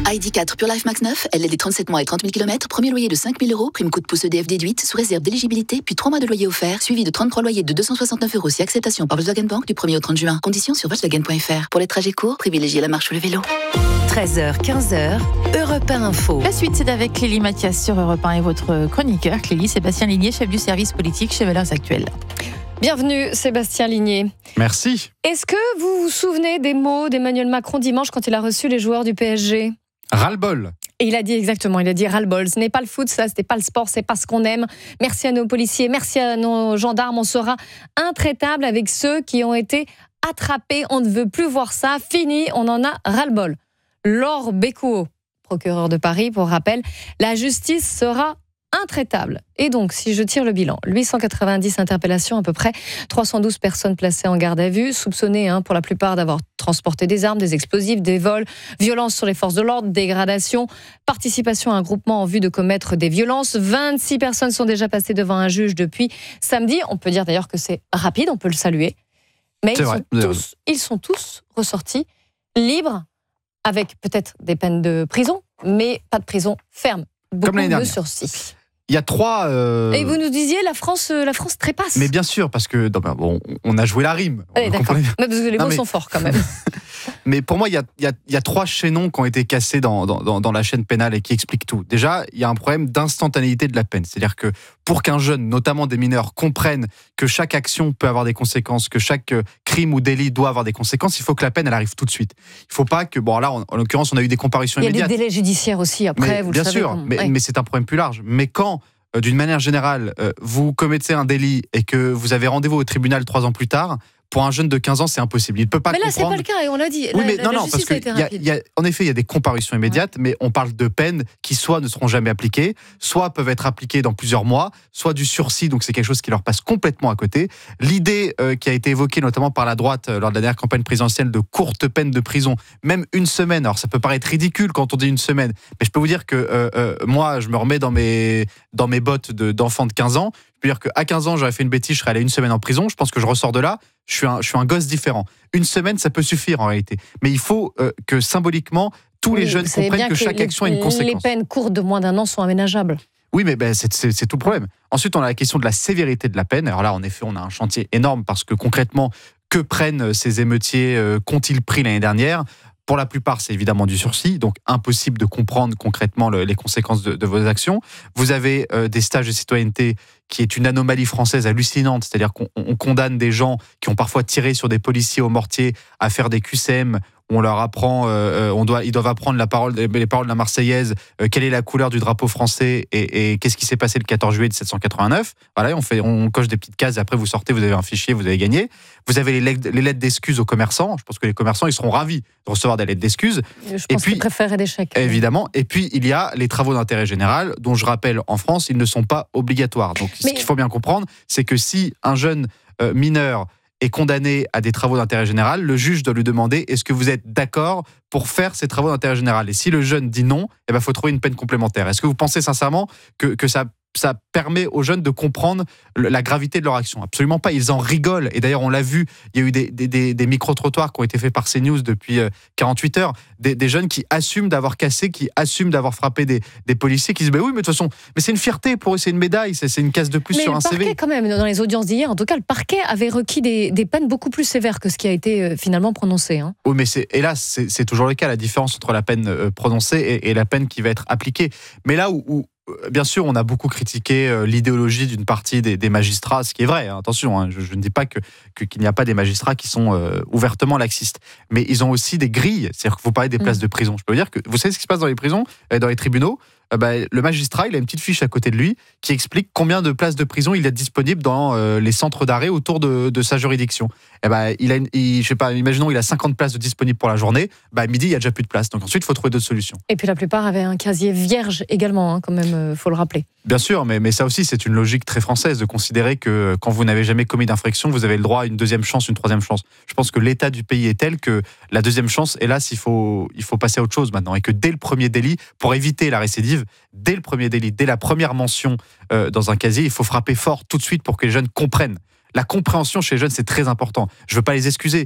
I D quatre Pure Life Max neuf, L L D trente-sept mois et trente mille kilomètres, premier loyer de cinq mille euros, prime coup de pouce E D F déduite, sous réserve d'éligibilité, puis trois mois de loyer offert, suivi de trente-trois loyers de deux cent soixante-neuf euros si acceptation par Volkswagen Bank du premier au trente juin. Conditions sur Volkswagen point F R. Pour les trajets courts, privilégiez la marche ou le vélo. treize heures, quinze heures, Europe un Info. La suite, c'est avec Clélie Mathias sur Europe un et votre chroniqueur, Clélie Sébastien Ligné, chef du service politique chez Valeurs Actuelles. Bienvenue Sébastien Ligné. Merci. Est-ce que vous vous souvenez des mots d'Emmanuel Macron dimanche quand il a reçu les joueurs du P S G ? Ras-le-bol. Et il a dit exactement, il a dit ras-le-bol. Ce n'est pas le foot, ça, c'était pas le sport, c'est pas ce qu'on aime. Merci à nos policiers, merci à nos gendarmes. On sera intraitable avec ceux qui ont été attrapés. On ne veut plus voir ça. Fini, on en a ras-le-bol. Laure Bécouot, procureur de Paris, pour rappel, la justice sera intraitable. Et donc, si je tire le bilan, huit cent quatre-vingt-dix interpellations à peu près, trois cent douze personnes placées en garde à vue, soupçonnées hein, pour la plupart d'avoir transporté des armes, des explosifs, des vols, violences sur les forces de l'ordre, dégradation, participation à un groupement en vue de commettre des violences. vingt-six personnes sont déjà passées devant un juge depuis samedi. On peut dire d'ailleurs que c'est rapide, on peut le saluer. Mais ils, vrai, sont tous, ils sont tous ressortis libres, avec peut-être des peines de prison, mais pas de prison ferme. Beaucoup Comme l'année de dernière. sursis. Il y a trois... euh, Et vous nous disiez, la France, la France trépasse. Mais bien sûr, parce que non, ben, bon, on a joué la rime. Allez, d'accord. Comprenez- Mais parce que les Non, mots mais- sont forts quand même. Mais pour moi, il y a, il y a- il y a trois chaînons qui ont été cassés dans, dans, dans- dans la chaîne pénale et qui expliquent tout. Déjà, il y a un problème d'instantanéité de la peine. C'est-à-dire que pour qu'un jeune, notamment des mineurs, comprenne que chaque action peut avoir des conséquences, que chaque euh, crime ou délit doit avoir des conséquences, il faut que la peine, elle arrive tout de suite. Il ne faut pas que... Bon, là, en, en l'occurrence, on a eu des comparutions Il y a des immédiates. délais judiciaires aussi après, Mais vous bien le savez. sûr, comment- mais, ouais. mais c'est un problème plus large. Mais quand, euh, d'une manière générale, euh, vous commettez un délit et que vous avez rendez-vous au tribunal trois ans plus tard, pour un jeune de quinze ans, c'est impossible. Il ne peut pas Mais là, c'est comprendre... pas le cas, et on l'a dit. Oui, La- mais la, non, la non, parce justice a que été y a- rapide. y a- en effet, il y a des comparutions immédiates, mais on parle de peines qui soit ne seront jamais appliquées, soit peuvent être appliquées dans plusieurs mois, soit du sursis, donc c'est quelque chose qui leur passe complètement à côté. L'idée euh, qui a été évoquée notamment par la droite euh, lors de la dernière campagne présidentielle de courtes peines de prison, même une semaine, alors ça peut paraître ridicule quand on dit une semaine, mais je peux vous dire que euh, euh, moi, je me remets dans mes, dans mes bottes de, d'enfant de quinze ans. Je peux dire qu'à quinze ans, j'aurais fait une bêtise, je serais allé une semaine en prison. Je pense que je ressors de là, je suis un, je suis un gosse différent. Une semaine, ça peut suffire en réalité. Mais il faut euh, que symboliquement, tous les Oui, jeunes vous savez comprennent bien que chaque les- action a une Les conséquence. peines courtes de moins d'un an sont aménageables. Oui, mais ben, c'est, c'est, c'est tout le problème. Ensuite, on a la question de la sévérité de la peine. Alors là, en effet, on a un chantier énorme parce que concrètement, que prennent ces émeutiers euh, Qu'ont-ils pris l'année dernière ? Pour la plupart, c'est évidemment du sursis, donc impossible de comprendre concrètement le- les conséquences de, de vos actions. Vous avez euh, des stages de citoyenneté qui est une anomalie française hallucinante, c'est-à-dire qu'on on condamne des gens qui ont parfois tiré sur des policiers au mortier à faire des Q C M. On leur apprend, euh, on doit, ils doivent apprendre la parole, les paroles de la Marseillaise, euh, quelle est la couleur du drapeau français et, et qu'est-ce qui s'est passé le quatorze juillet mille sept cent quatre-vingt-neuf. Voilà, on fait, on coche des petites cases et après vous sortez, vous avez un fichier, vous avez gagné. Vous avez les lettres, les lettres d'excuses aux commerçants. Je pense que les commerçants, ils seront ravis de recevoir des lettres d'excuses. Je Et pense puis, qu'ils préfèrent des chèques. évidemment. Et puis, il y a les travaux d'intérêt général, dont je rappelle, en France, ils ne sont pas obligatoires. Donc, Mais- ce qu'il faut bien comprendre, c'est que si un jeune euh, mineur est condamné à des travaux d'intérêt général, le juge doit lui demander est-ce que vous êtes d'accord pour faire ces travaux d'intérêt général. Et si le jeune dit non, il ben, faut trouver une peine complémentaire. Est-ce que vous pensez sincèrement que, que ça, ça permet aux jeunes de comprendre le- la gravité de leur action ? Absolument pas. Ils en rigolent. Et d'ailleurs, on l'a vu, il y a eu des, des, des, des micro-trottoirs qui ont été faits par CNews depuis euh, quarante-huit heures. Des, des jeunes qui assument d'avoir cassé, qui assument d'avoir frappé des, des policiers, qui disent bah oui, mais de toute façon, mais c'est une fierté pour eux, c'est une médaille, c'est, c'est une case de plus Mais sur le un parquet, C V. quand même, dans les audiences d'hier, en tout cas, le parquet avait requis des, des peines beaucoup plus sévères que ce qui a été euh, finalement prononcé. Hein. Oui, mais c'est, hélas, c'est, c'est toujours le cas, la différence entre la peine euh, prononcée et, et la peine qui va être appliquée. Mais là où, où euh, bien sûr, on a beaucoup critiqué euh, l'idéologie d'une partie des, des magistrats, ce qui est vrai, hein, attention, hein, je, je ne dis pas que, que, qu'il n'y a pas des magistrats qui sont euh, ouvertement laxistes, mais ils ont aussi des grilles, c'est-à-dire que vous parlez des places Mm. de prison. Je peux vous dire que, vous savez ce qui se passe dans les prisons, euh, dans les tribunaux, euh, bah, le magistrat, il a une petite fiche à côté de lui qui explique combien de places de prison il a disponibles dans euh, les centres d'arrêt autour de, de sa juridiction. Et bah, il a, une- il, je sais pas, imaginons il a cinquante places de disponibles pour la journée. Bah, à midi, il y a déjà plus de place. Donc ensuite, il faut trouver d'autres solutions. Et puis la plupart avaient un casier vierge également, hein, quand même, euh, faut le rappeler. Bien sûr, mais, mais ça aussi, c'est une logique très française de considérer que quand vous n'avez jamais commis d'infraction, vous avez le droit à une deuxième chance, une troisième chance. Je pense que l'état du pays est tel que la deuxième chance, hélas, il faut, il faut passer à autre chose maintenant. Et que dès le premier délit, pour éviter la récidive, dès le premier délit, dès la première mention euh, dans un casier, il faut frapper fort tout de suite pour que les jeunes comprennent. La compréhension chez les jeunes, c'est très important. Je ne veux pas les excuser,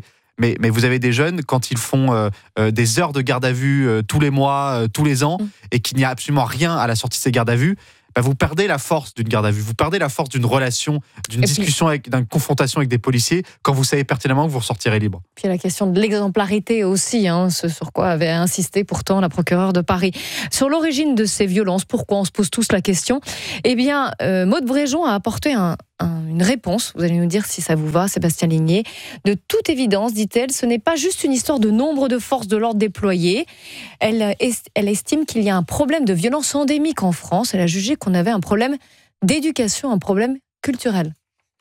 mais, mais vous avez des jeunes, quand ils font euh, euh, des heures de garde à vue euh, tous les mois, euh, tous les ans, mmh. et qu'il n'y a absolument rien à la sortie de ces gardes à vue, bah vous perdez la force d'une garde à vue, vous perdez la force d'une relation, d'une et discussion, puis, avec, d'une confrontation avec des policiers, quand vous savez pertinemment que vous ressortirez libre. Puis il y a la question de l'exemplarité aussi, hein, ce sur quoi avait insisté pourtant la procureure de Paris. Sur l'origine de ces violences, pourquoi on se pose tous la question ? Eh bien, euh, Maude Bréjon a apporté un, un, une réponse, vous allez nous dire si ça vous va, Sébastien Ligné. De toute évidence, dit-elle, ce n'est pas juste une histoire de nombre de forces de l'ordre déployées. Elle, est, elle estime qu'il y a un problème de violence endémique en France. Elle a jugé qu'on avait un problème d'éducation, un problème culturel.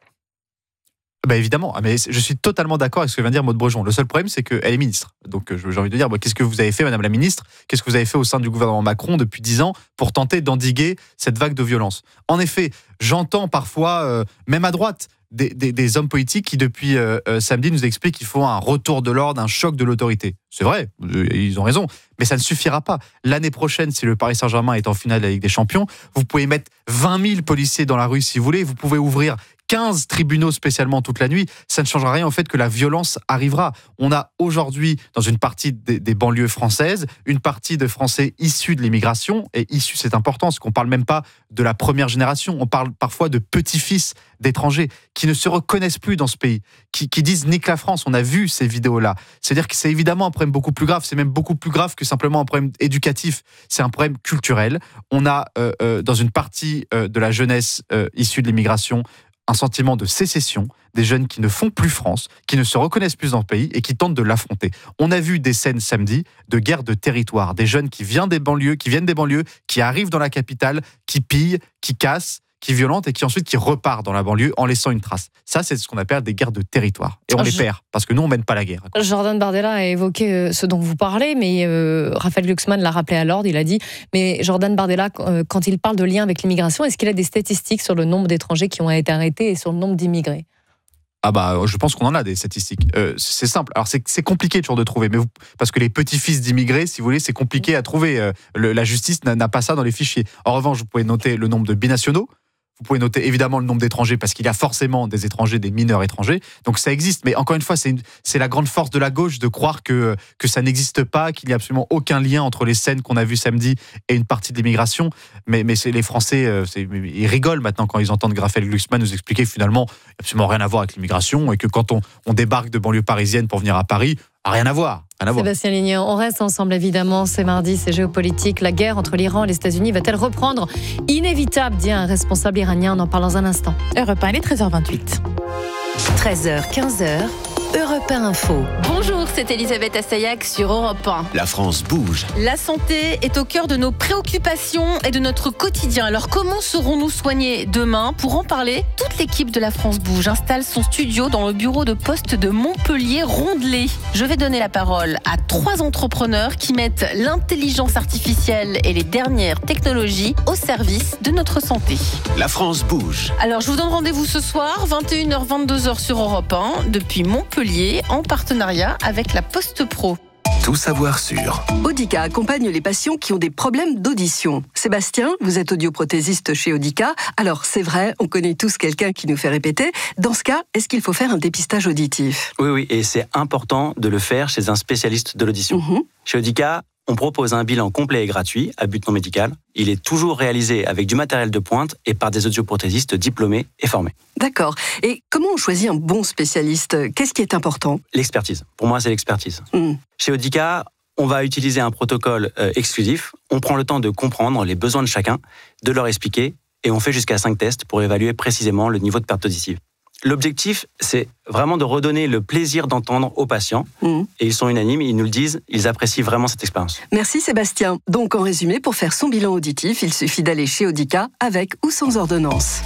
Bah évidemment, mais je suis totalement d'accord avec ce que vient de dire Maude Bréjon. Le seul problème, c'est qu'elle est ministre. Donc j'ai envie de dire, bah, qu'est-ce que vous avez fait, Madame la ministre ? Qu'est-ce que vous avez fait au sein du gouvernement Macron depuis dix ans pour tenter d'endiguer cette vague de violence ? En effet, j'entends parfois, euh, même à droite, Des, des, des hommes politiques qui, depuis euh, euh, samedi, nous expliquent qu'il faut un retour de l'ordre, un choc de l'autorité. C'est vrai, euh, ils ont raison, mais ça ne suffira pas. L'année prochaine, si le Paris Saint-Germain est en finale de la Ligue des Champions, vous pouvez mettre vingt mille policiers dans la rue si vous voulez, vous pouvez ouvrir quinze tribunaux spécialement toute la nuit, ça ne changera rien au fait que la violence arrivera. On a aujourd'hui, dans une partie des, des banlieues françaises, une partie de Français issus de l'immigration, et issus c'est important, parce qu'on ne parle même pas de la première génération, on parle parfois de petits-fils d'étrangers qui ne se reconnaissent plus dans ce pays, qui, qui disent « nique la France », on a vu ces vidéos-là. C'est-à-dire que c'est évidemment un problème beaucoup plus grave, c'est même beaucoup plus grave que simplement un problème éducatif, c'est un problème culturel. On a, euh, euh, dans une partie euh, de la jeunesse euh, issue de l'immigration, un sentiment de sécession, des jeunes qui ne font plus France, qui ne se reconnaissent plus dans le pays et qui tentent de l'affronter. On a vu des scènes samedi de guerre de territoire, des jeunes qui viennent des banlieues, qui viennent des banlieues, qui arrivent dans la capitale, qui pillent, qui cassent, qui violentent et qui ensuite qui repartent dans la banlieue en laissant une trace. Ça, c'est ce qu'on appelle des guerres de territoire. Et on Je... les perd, parce que nous, on mène pas la guerre. Jordan Bardella a évoqué ce dont vous parlez, mais euh, Raphaël Glucksmann l'a rappelé à l'ordre. Il a dit, mais Jordan Bardella, euh, quand il parle de lien avec l'immigration, est-ce qu'il a des statistiques sur le nombre d'étrangers qui ont été arrêtés et sur le nombre d'immigrés ? Ah bah, je pense qu'on en a des statistiques. Euh, c'est simple. Alors c'est, c'est compliqué toujours de trouver, mais vous, parce que les petits-fils d'immigrés, si vous voulez, c'est compliqué à trouver. Euh, le, la justice n'a, n'a pas ça dans les fichiers. En revanche, vous pouvez noter le nombre de binationaux. Vous pouvez noter évidemment le nombre d'étrangers parce qu'il y a forcément des étrangers, des mineurs étrangers. Donc ça existe. Mais encore une fois, c'est, une, c'est la grande force de la gauche de croire que, que ça n'existe pas, qu'il n'y a absolument aucun lien entre les scènes qu'on a vues samedi et une partie de l'immigration. Mais, mais c'est, les Français, c'est, ils rigolent maintenant quand ils entendent Raphaël Glucksmann nous expliquer que finalement, il n'y a absolument rien à voir avec l'immigration et que quand on, on débarque de banlieue parisienne pour venir à Paris, rien à voir. Sébastien Ligné, on reste ensemble évidemment, c'est mardi, c'est géopolitique. La guerre entre l'Iran et les États-Unis va-t-elle reprendre ? Inévitable, dit un responsable iranien, on en parle dans un instant. Europe un, il est treize heures vingt-huit. treize heures, quinze heures, Europe un Info. Bonjour, c'est Elisabeth Assayag sur Europe un. La France bouge. La santé est au cœur de nos préoccupations et de notre quotidien. Alors comment serons-nous soignés demain ? Pour en parler, toute l'équipe de La France bouge installe son studio dans le bureau de poste de Montpellier-Rondelet. Je vais donner la parole à trois entrepreneurs qui mettent l'intelligence artificielle et les dernières technologies au service de notre santé. La France bouge. Alors je vous donne rendez-vous ce soir, vingt et une heures, vingt-deux heures sur Europe un, depuis Montpellier, en partenariat avec la Poste Pro. Tout savoir sur. Audica accompagne les patients qui ont des problèmes d'audition. Sébastien, vous êtes audioprothésiste chez Audica. Alors, c'est vrai, on connaît tous quelqu'un qui nous fait répéter. Dans ce cas, est-ce qu'il faut faire un dépistage auditif ? Oui, oui, et c'est important de le faire chez un spécialiste de l'audition. Mmh. Chez Audica, on propose un bilan complet et gratuit, à but non médical. Il est toujours réalisé avec du matériel de pointe et par des audioprothésistes diplômés et formés. D'accord. Et comment on choisit un bon spécialiste ? Qu'est-ce qui est important ? L'expertise. Pour moi, c'est l'expertise. Mmh. Chez Audica, on va utiliser un protocole euh, exclusif. On prend le temps de comprendre les besoins de chacun, de leur expliquer, et on fait jusqu'à cinq tests pour évaluer précisément le niveau de perte auditive. L'objectif, c'est vraiment de redonner le plaisir d'entendre aux patients. Mmh. Et ils sont unanimes, ils nous le disent, ils apprécient vraiment cette expérience. Merci Sébastien. Donc en résumé, pour faire son bilan auditif, il suffit d'aller chez Audica avec ou sans ordonnance.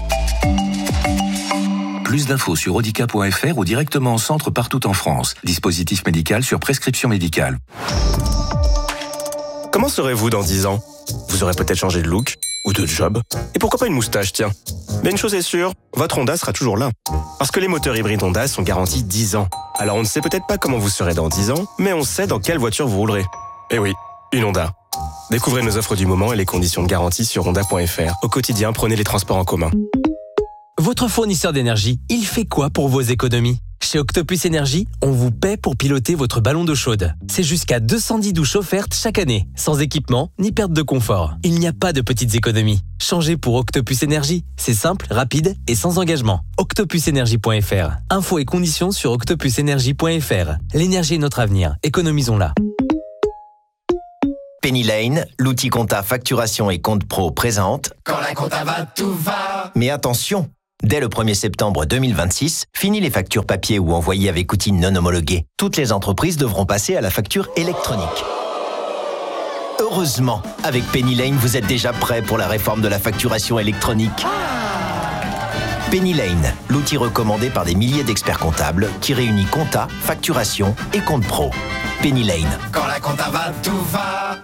Plus d'infos sur audica point f r ou directement en centre partout en France. Dispositif médical sur prescription médicale. Comment serez-vous dans dix ans ? Vous aurez peut-être changé de look ou de job. Et pourquoi pas une moustache, tiens ? Mais une chose est sûre, votre Honda sera toujours là. Parce que les moteurs hybrides Honda sont garantis dix ans. Alors on ne sait peut-être pas comment vous serez dans dix ans, mais on sait dans quelle voiture vous roulerez. Eh oui, une Honda. Découvrez nos offres du moment et les conditions de garantie sur honda point f r. Au quotidien, prenez les transports en commun. Votre fournisseur d'énergie, il fait quoi pour vos économies ? Chez Octopus Énergie, on vous paie pour piloter votre ballon d'eau chaude. C'est jusqu'à deux cent dix douches offertes chaque année, sans équipement ni perte de confort. Il n'y a pas de petites économies. Changez pour Octopus Énergie. C'est simple, rapide et sans engagement. octopus énergie point f r. Infos et conditions sur octopus énergie point f r. L'énergie est notre avenir. Économisons-la. Penny Lane, l'outil compta facturation et compte pro présente. Quand la compta va, tout va. Mais attention, dès le premier septembre deux mille vingt-six, fini les factures papier ou envoyées avec outils non homologués. Toutes les entreprises devront passer à la facture électronique. Heureusement, avec Penny Lane, vous êtes déjà prêt pour la réforme de la facturation électronique. Penny Lane, l'outil recommandé par des milliers d'experts comptables qui réunit compta, facturation et compte pro. Penny Lane. Quand la compta va, tout va.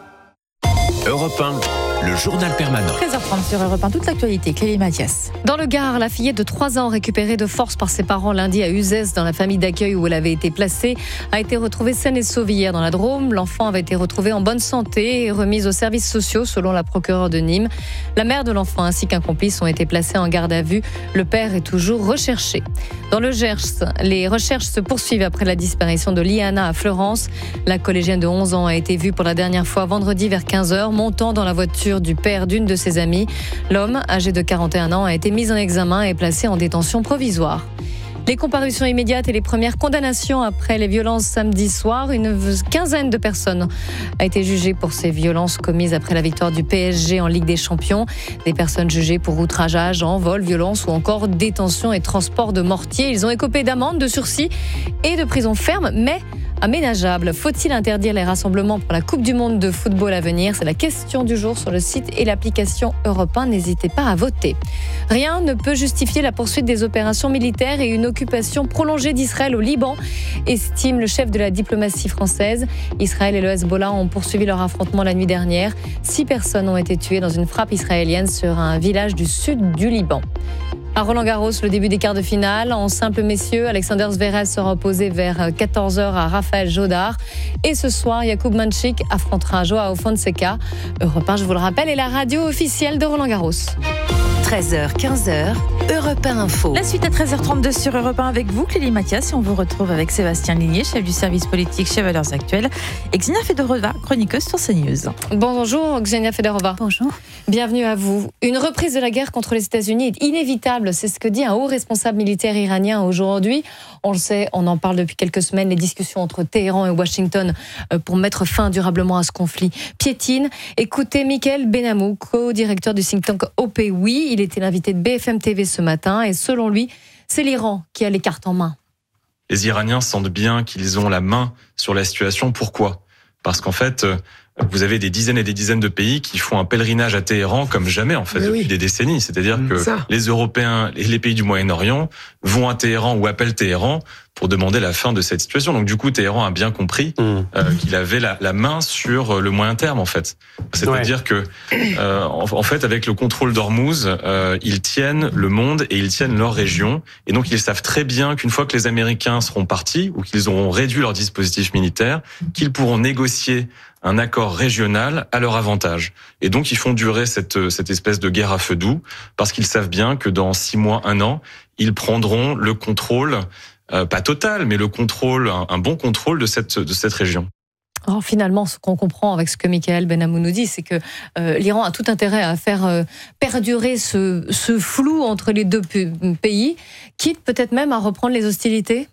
Europe un, le journal permanent. treize heures trente sur Europe un, toute l'actualité. Clélie Mathias. Dans le Gard, la fillette de trois ans récupérée de force par ses parents lundi à Uzès dans la famille d'accueil où elle avait été placée a été retrouvée saine et sauve hier dans la Drôme. L'enfant avait été retrouvé en bonne santé et remise aux services sociaux selon la procureure de Nîmes. La mère de l'enfant ainsi qu'un complice ont été placés en garde à vue. Le père est toujours recherché. Dans le Gers, les recherches se poursuivent après la disparition de Liana à Fleurance. La collégienne de onze ans a été vue pour la dernière fois vendredi vers quinze heures, montant dans la voiture du père d'une de ses amies. L'homme, âgé de quarante et un ans, a été mis en examen et placé en détention provisoire. Les comparutions immédiates et les premières condamnations après les violences samedi soir. Une quinzaine de personnes a été jugée pour ces violences commises après la victoire du P S G en Ligue des Champions. Des personnes jugées pour outrage, en vol, violence ou encore détention et transport de mortier. Ils ont écopé d'amendes, de sursis et de prison ferme, mais aménageable. Faut-il interdire les rassemblements pour la Coupe du Monde de football à venir? C'est la question du jour sur le site et l'application Europe un. N'hésitez pas à voter. Rien ne peut justifier la poursuite des opérations militaires et une occupation prolongée d'Israël au Liban, estime le chef de la diplomatie française. Israël et le Hezbollah ont poursuivi leur affrontement la nuit dernière. Six personnes ont été tuées dans une frappe israélienne sur un village du sud du Liban. À Roland-Garros, le début des quarts de finale. En simple messieurs, Alexander Zverev sera opposé vers quatorze heures à Raphaël Jodard. Et ce soir, Jakub Manchik affrontera Joao Fonseca. Europe un, je vous le rappelle, est la radio officielle de Roland-Garros. treize heures, quinze heures, Europe un Info. La suite à treize heures trente-deux sur Europe un avec vous, Clélie Mathias. Et on vous retrouve avec Sébastien Ligné, chef du service politique chez Valeurs Actuelles, et Xenia Fedorova, chroniqueuse sur CNews. Bonjour Xenia Fedorova. Bonjour. Bienvenue à vous. Une reprise de la guerre contre les États-Unis est inévitable. C'est ce que dit un haut responsable militaire iranien aujourd'hui. On le sait, on en parle depuis quelques semaines. Les discussions entre Téhéran et Washington pour mettre fin durablement à ce conflit piétinent. Écoutez Michael Benamou, co-directeur du think tank O P W I. Il était l'invité de B F M T V ce matin et selon lui, c'est l'Iran qui a les cartes en main. Les Iraniens sentent bien qu'ils ont la main sur la situation. Pourquoi ? Parce qu'en fait, vous avez des dizaines et des dizaines de pays qui font un pèlerinage à Téhéran comme jamais, en fait, Mais depuis oui. des décennies. C'est-à-dire que Ça. les Européens et les pays du Moyen-Orient vont à Téhéran ou appellent Téhéran pour demander la fin de cette situation. Donc du coup, Téhéran a bien compris mmh. euh, qu'il avait la, la main sur le moyen terme, en fait. C'est-à-dire ouais. que, euh, en, en fait, avec le contrôle d'Ormuz, euh, ils tiennent le monde et ils tiennent leur région. Et donc, ils savent très bien qu'une fois que les Américains seront partis ou qu'ils auront réduit leur dispositif militaire, qu'ils pourront négocier un accord régional à leur avantage. Et donc, ils font durer cette, cette espèce de guerre à feu doux parce qu'ils savent bien que dans six mois, un an, ils prendront le contrôle, euh, pas total, mais le contrôle, un, un bon contrôle de cette, de cette région. Alors finalement, ce qu'on comprend avec ce que Michael Benamou nous dit, c'est que euh, l'Iran a tout intérêt à faire euh, perdurer ce, ce flou entre les deux pays, quitte peut-être même à reprendre les hostilités.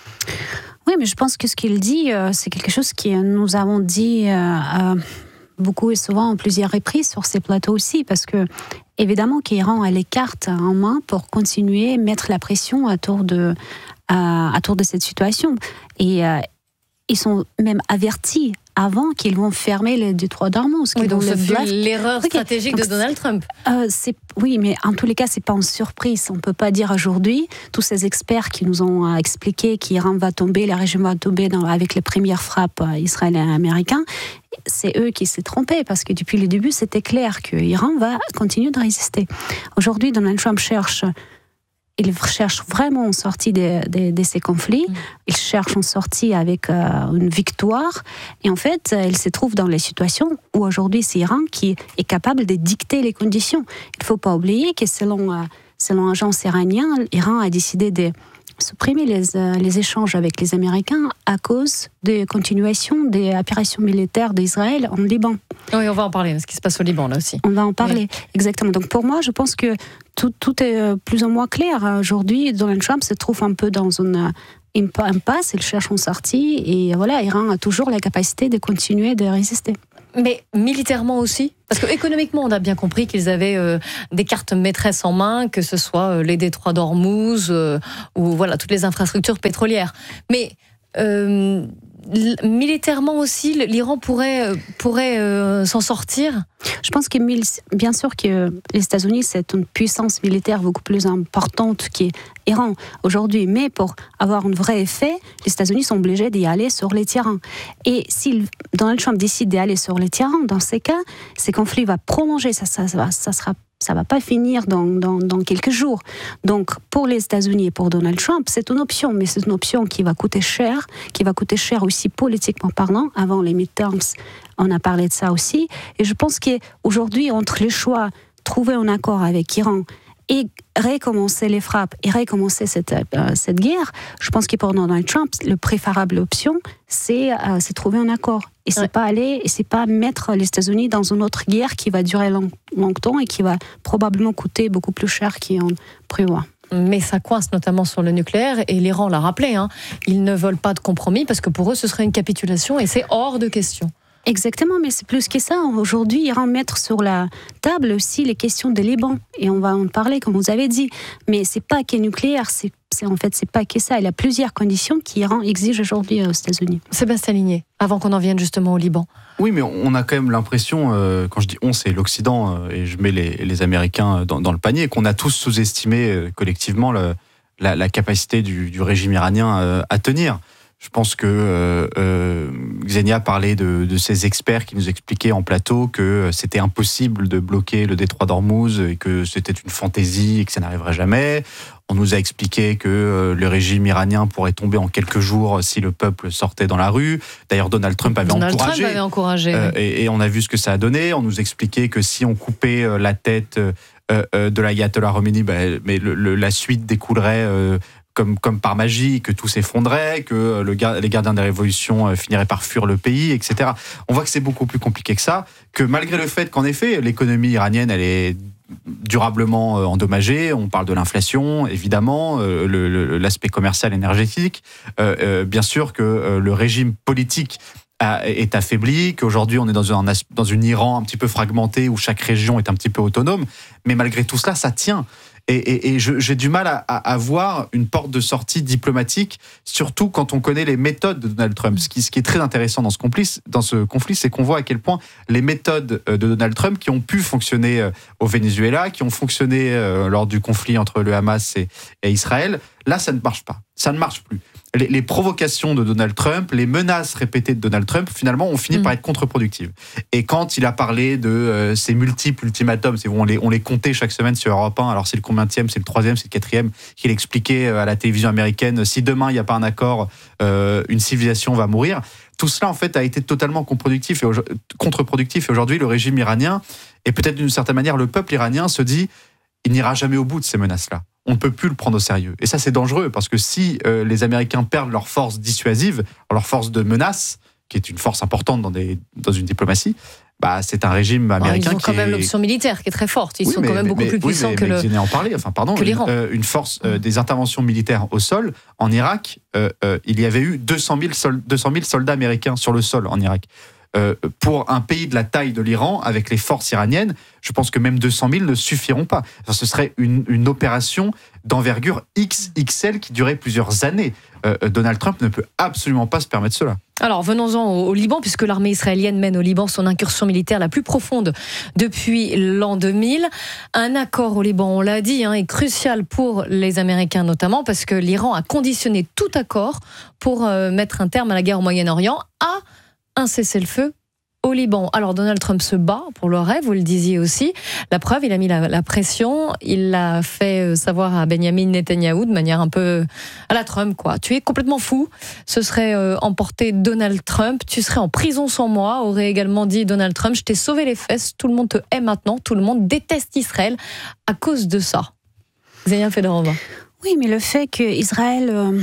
Oui, mais je pense que ce qu'il dit, euh, c'est quelque chose que nous avons dit euh, euh, beaucoup et souvent en plusieurs reprises sur ces plateaux aussi, parce que évidemment qu'Iran a les cartes en main pour continuer à mettre la pression autour de, euh, autour de cette situation. Et euh, ils sont même avertis avant qu'ils vont fermer le détroit d'Ormuz. Oui, donc c'est l'erreur stratégique okay. de Donald Trump. Euh, c'est, oui, mais en tous les cas, c'est pas une surprise. On peut pas dire aujourd'hui, tous ces experts qui nous ont expliqué qu'Iran va tomber, la région va tomber dans, avec les premières frappes israéliennes et américaines, c'est eux qui s'est trompés, parce que depuis le début, c'était clair que l'Iran va continuer de résister. Aujourd'hui, Donald Trump cherche... Il cherche vraiment une sortie de, de, de ces conflits. Mmh. Il cherche une sortie avec euh, une victoire. Et en fait, il se trouve dans les situations où aujourd'hui, c'est l'Iran qui est capable de dicter les conditions. Il ne faut pas oublier que selon, euh, selon l'agence iranienne, l'Iran a décidé de supprimer les, les échanges avec les Américains à cause des continuations des opérations militaires d'Israël en Liban. Oui, on va en parler, ce qui se passe au Liban là aussi. On va en parler, oui. Exactement. Donc pour moi, je pense que tout, tout est plus ou moins clair. Aujourd'hui, Donald Trump se trouve un peu dans une impasse, il cherche une sortie, et voilà, Iran a toujours la capacité de continuer de résister. Mais militairement aussi, parce qu'économiquement, on a bien compris qu'ils avaient euh, des cartes maîtresses en main, que ce soit euh, les détroits d'Ormuz euh, ou voilà toutes les infrastructures pétrolières. Mais euh, militairement aussi, l'Iran pourrait pourrait euh, s'en sortir. Je pense que bien sûr que les États-Unis c'est une puissance militaire beaucoup plus importante qu'Iran aujourd'hui, mais pour avoir un vrai effet, les États-Unis sont obligés d'y aller sur les terrains. Et si Donald Trump décide d'aller sur les terrains, dans ces cas, ces conflits vont prolonger, ça, ça, ça, ça sera ça va pas finir dans, dans, dans quelques jours. Donc, pour les États-Unis et pour Donald Trump, c'est une option, mais c'est une option qui va coûter cher, qui va coûter cher aussi politiquement parlant. Avant les midterms, on a parlé de ça aussi. Et je pense qu'aujourd'hui, entre les choix, trouver un accord avec l'Iran et recommencer les frappes et recommencer cette, euh, cette guerre, je pense que pour Donald Trump, le préférable option, c'est, euh, c'est trouver un accord. Et c'est ouais. pas aller, et c'est pas mettre les États-Unis dans une autre guerre qui va durer long, longtemps et qui va probablement coûter beaucoup plus cher qu'on prévoit. Mais ça coince notamment sur le nucléaire, et l'Iran l'a rappelé, hein, ils ne veulent pas de compromis parce que pour eux ce serait une capitulation et c'est hors de question. Exactement, mais c'est plus que ça. Aujourd'hui, Iran mettre sur la table aussi les questions des Liban, et on va en parler, comme vous avez dit. Mais c'est pas que nucléaire, c'est, c'est en fait c'est pas que ça. Il y a plusieurs conditions qu'Iran exige aujourd'hui aux États-Unis. Sébastien Ligné, avant qu'on en vienne justement au Liban. Oui, mais on a quand même l'impression, euh, quand je dis on, c'est l'Occident, euh, et je mets les, les Américains dans, dans le panier, qu'on a tous sous-estimé euh, collectivement le, la, la capacité du, du régime iranien euh, à tenir. Je pense que euh, euh, Xenia parlait de, de ces experts qui nous expliquaient en plateau que c'était impossible de bloquer le détroit d'Ormuz et que c'était une fantaisie et que ça n'arriverait jamais. On nous a expliqué que euh, le régime iranien pourrait tomber en quelques jours si le peuple sortait dans la rue. D'ailleurs, Donald Trump avait Donald encouragé. Trump avait encouragé euh, oui. et, et on a vu ce que ça a donné. On nous expliquait que si on coupait euh, la tête euh, euh, de l'ayatollah Khomeini, bah, mais le, le, la suite découlerait euh, Comme, comme par magie, que tout s'effondrait, que le, les gardiens des révolutions finiraient par fuir le pays, et cetera. On voit que c'est beaucoup plus compliqué que ça, que malgré le fait qu'en effet, l'économie iranienne, elle est durablement endommagée, on parle de l'inflation, évidemment, le, le, l'aspect commercial, énergétique, euh, euh, bien sûr que euh, le régime politique est affaibli, qu'aujourd'hui on est dans un, dans une Iran un petit peu fragmenté où chaque région est un petit peu autonome, mais malgré tout cela, ça tient. Et, et, et je, j'ai du mal à, à, à voir une porte de sortie diplomatique, surtout quand on connaît les méthodes de Donald Trump. Ce qui, ce qui est très intéressant dans ce conflit, dans ce conflit, c'est qu'on voit à quel point les méthodes de Donald Trump, qui ont pu fonctionner au Venezuela, qui ont fonctionné lors du conflit entre le Hamas et, et Israël, là, ça ne marche pas. Ça ne marche plus. Les, les provocations de Donald Trump, les menaces répétées de Donald Trump, finalement, ont fini mmh. par être contre-productives. Et quand il a parlé de euh, ces multiples ultimatums, c'est bon, on les, on les comptait chaque semaine sur Europe un, alors c'est le combienième, c'est le troisième, c'est le quatrième, qu'il expliquait à la télévision américaine, si demain il n'y a pas un accord, euh, une civilisation va mourir. Tout cela, en fait, a été totalement contre-productif et, contre-productif. Et aujourd'hui, le régime iranien, et peut-être d'une certaine manière, le peuple iranien se dit, il n'ira jamais au bout de ces menaces-là. On ne peut plus le prendre au sérieux. Et ça, c'est dangereux, parce que si euh, les Américains perdent leur force dissuasive, leur force de menace, qui est une force importante dans, des, dans une diplomatie, bah, c'est un régime américain qui Ils ont quand qui même est... l'option militaire qui est très forte. Ils oui, sont mais, quand même beaucoup mais, plus oui, puissants mais, que, mais le, en parler. Enfin, pardon, que l'Iran. Une, euh, une force, euh, des interventions militaires au sol. En Irak, euh, euh, il y avait eu deux cent mille soldats américains sur le sol en Irak. Euh, pour un pays de la taille de l'Iran, avec les forces iraniennes, je pense que même deux cent mille ne suffiront pas. Enfin, ce serait une, une opération d'envergure X X L qui durait plusieurs années. Euh, Donald Trump ne peut absolument pas se permettre cela. Alors, venons-en au, au Liban, puisque l'armée israélienne mène au Liban son incursion militaire la plus profonde depuis l'an deux mille. Un accord au Liban, on l'a dit, hein, est crucial pour les Américains notamment, parce que l'Iran a conditionné tout accord pour euh, mettre un terme à la guerre au Moyen-Orient à un cessez-le-feu au Liban. Alors Donald Trump se bat pour le rêve, vous le disiez aussi. La preuve, il a mis la, la pression, il l'a fait savoir à Benjamin Netanyahou de manière un peu à la Trump, quoi. Tu es complètement fou. Ce serait euh, emporter Donald Trump. Tu serais en prison sans moi, aurait également dit Donald Trump. Je t'ai sauvé les fesses. Tout le monde te hait maintenant. Tout le monde déteste Israël à cause de ça. Xenia Fedorova. Oui, mais le fait qu'Israël euh,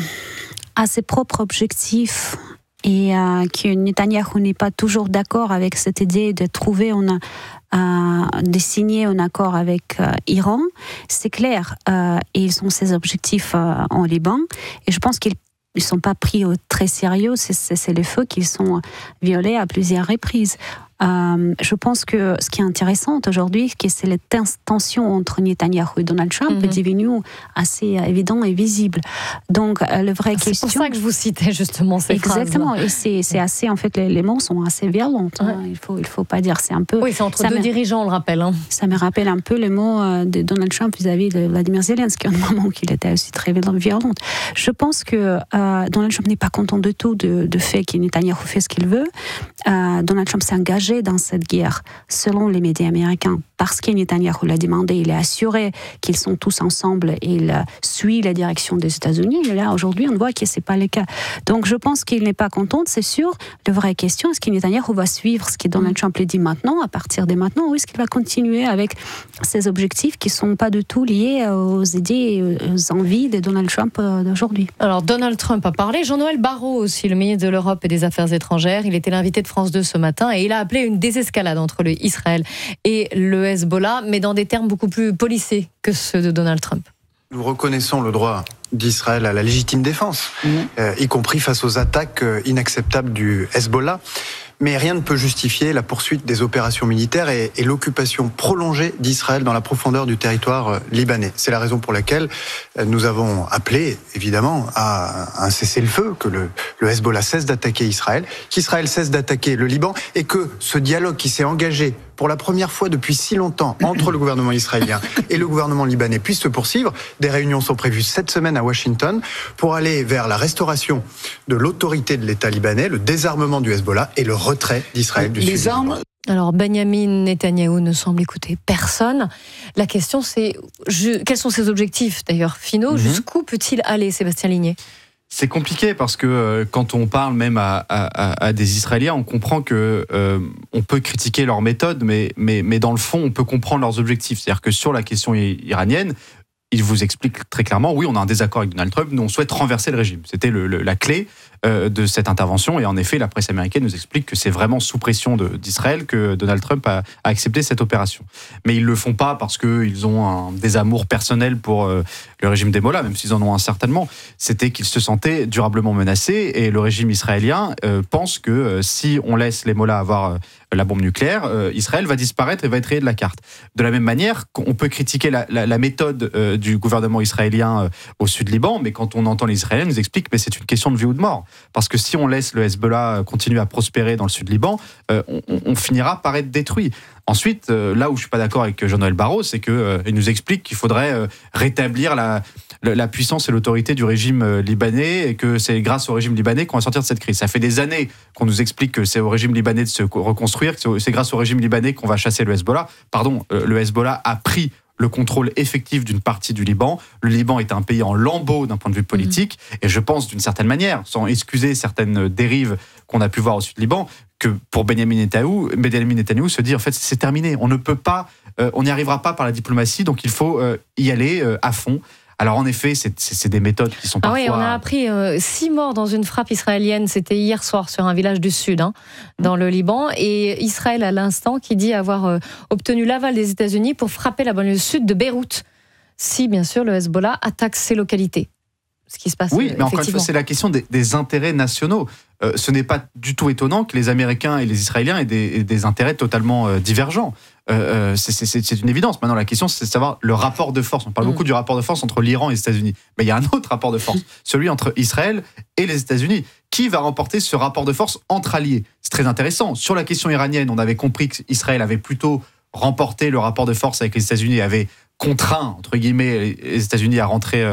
a ses propres objectifs et euh, que Netanyahou n'est pas toujours d'accord avec cette idée de trouver, on a, euh, de signer un accord avec euh, Iran, c'est clair. Euh, et ils ont ces objectifs euh, en Liban. Et je pense qu'ils ne sont pas pris au très sérieux. C'est, c'est, c'est les feux qui sont violés à plusieurs reprises. Euh, je pense que ce qui est intéressant aujourd'hui, c'est la tension entre Netanyahou et Donald Trump mm-hmm. est devenue assez évident et visible. Donc, euh, la vraie c'est question... C'est pour ça que je vous citais justement ces Exactement. phrases. Et c'est, c'est assez, en fait, les, les mots sont assez violents. Ouais. Hein. Il faut, il faut pas dire, c'est un peu... Oui, c'est entre deux me, dirigeants, on le rappelle. Hein. Ça me rappelle un peu les mots de Donald Trump vis-à-vis de Vladimir Zelensky, à un moment qu'il était aussi très violent. Je pense que euh, Donald Trump n'est pas content du tout de, de fait que Netanyahou fait ce qu'il veut. Euh, Donald Trump s'est engagé dans cette guerre, selon les médias américains, parce que Netanyahou l'a demandé, il est assuré qu'ils sont tous ensemble et il suit la direction des États-Unis. Et là, aujourd'hui, on voit que ce n'est pas le cas. Donc, je pense qu'il n'est pas content, c'est sûr. La vraie question, est-ce que Netanyahou va suivre ce que Donald Trump lui dit maintenant, à partir de maintenant, ou est-ce qu'il va continuer avec ses objectifs qui ne sont pas du tout liés aux idées et aux envies de Donald Trump d'aujourd'hui? Alors, Donald Trump a parlé, Jean-Noël Barrot aussi, le ministre de l'Europe et des Affaires étrangères, il était l'invité de France deux ce matin et il a appelé une désescalade entre le Israël et le Hezbollah, mais dans des termes beaucoup plus policés que ceux de Donald Trump. Nous reconnaissons le droit d'Israël à la légitime défense, mmh. euh, y compris face aux attaques inacceptables du Hezbollah. Mais rien ne peut justifier la poursuite des opérations militaires et, et l'occupation prolongée d'Israël dans la profondeur du territoire libanais. C'est la raison pour laquelle nous avons appelé, évidemment, à un cessez-le-feu, que le, le Hezbollah cesse d'attaquer Israël, qu'Israël cesse d'attaquer le Liban et que ce dialogue qui s'est engagé pour la première fois depuis si longtemps entre le gouvernement israélien et le gouvernement libanais puisse se poursuivre. Des réunions sont prévues cette semaine à Washington pour aller vers la restauration de l'autorité de l'État libanais, le désarmement du Hezbollah et le retrait d'Israël du Les sud. armes. Alors, Benyamin Netanyahou ne semble écouter personne. La question, c'est je, quels sont ses objectifs, d'ailleurs, finaux? Mm-hmm. Jusqu'où peut-il aller, Sébastien Ligné? C'est compliqué parce que euh, quand on parle même à, à, à des Israéliens, on comprend que euh, on peut critiquer leur méthode, mais, mais, mais dans le fond, on peut comprendre leurs objectifs. C'est-à-dire que sur la question iranienne, ils vous expliquent très clairement, oui, on a un désaccord avec Donald Trump, nous on souhaite renverser le régime. C'était le, le, la clé euh, de cette intervention. Et en effet, la presse américaine nous explique que c'est vraiment sous pression de, d'Israël que Donald Trump a, a accepté cette opération. Mais ils ne le font pas parce qu'ils ont un désamour personnel pour euh, le régime des Mollahs, même s'ils en ont un certainement. C'était qu'ils se sentaient durablement menacés et le régime israélien euh, pense que euh, si on laisse les Mollahs avoir euh, la bombe nucléaire, euh, Israël va disparaître et va être rayé de la carte. De la même manière, on peut critiquer la, la, la méthode euh, du gouvernement israélien euh, au sud Liban, mais quand on entend les Israéliens, ils nous expliquent que c'est une question de vie ou de mort. Parce que si on laisse le Hezbollah continuer à prospérer dans le sud Liban, euh, on, on finira par être détruit. Ensuite, euh, là où je suis pas d'accord avec Jean-Noël Barrot, c'est qu'il euh, nous explique qu'il faudrait euh, rétablir la, la puissance et l'autorité du régime euh, libanais et que c'est grâce au régime libanais qu'on va sortir de cette crise. Ça fait des années qu'on nous explique que c'est au régime libanais de se reconstruire, que c'est grâce au régime libanais qu'on va chasser le Hezbollah. Pardon, euh, le Hezbollah a pris le contrôle effectif d'une partie du Liban. Le Liban est un pays en lambeaux d'un point de vue politique, mmh. et je pense d'une certaine manière, sans excuser certaines dérives qu'on a pu voir au sud Liban, que pour Benyamin Netanyahou, Benyamin Netanyahou se dit en fait c'est terminé, on ne peut pas, euh, on n'y arrivera pas par la diplomatie, donc il faut euh, y aller euh, à fond. Alors en effet, c'est, c'est, c'est des méthodes qui sont parfois... Ah oui, on a appris euh, six morts dans une frappe israélienne, c'était hier soir sur un village du sud, hein, dans le Liban, et Israël à l'instant qui dit avoir euh, obtenu l'aval des États-Unis pour frapper la banlieue sud de Beyrouth, si bien sûr le Hezbollah attaque ces localités. Ce qui se passe. Oui, mais encore une fois, c'est la question des, des intérêts nationaux. Euh, ce n'est pas du tout étonnant que les Américains et les Israéliens aient des, aient des intérêts totalement euh, divergents. Euh, c'est, c'est, c'est une évidence. Maintenant, la question, c'est de savoir le rapport de force. On parle mmh. beaucoup du rapport de force entre l'Iran et les États-Unis. Mais il y a un autre rapport de force, celui entre Israël et les États-Unis. Qui va remporter ce rapport de force entre alliés? C'est très intéressant. Sur la question iranienne, on avait compris qu'Israël avait plutôt remporté le rapport de force avec les États-Unis et avait contraint, entre guillemets, les États-Unis à rentrer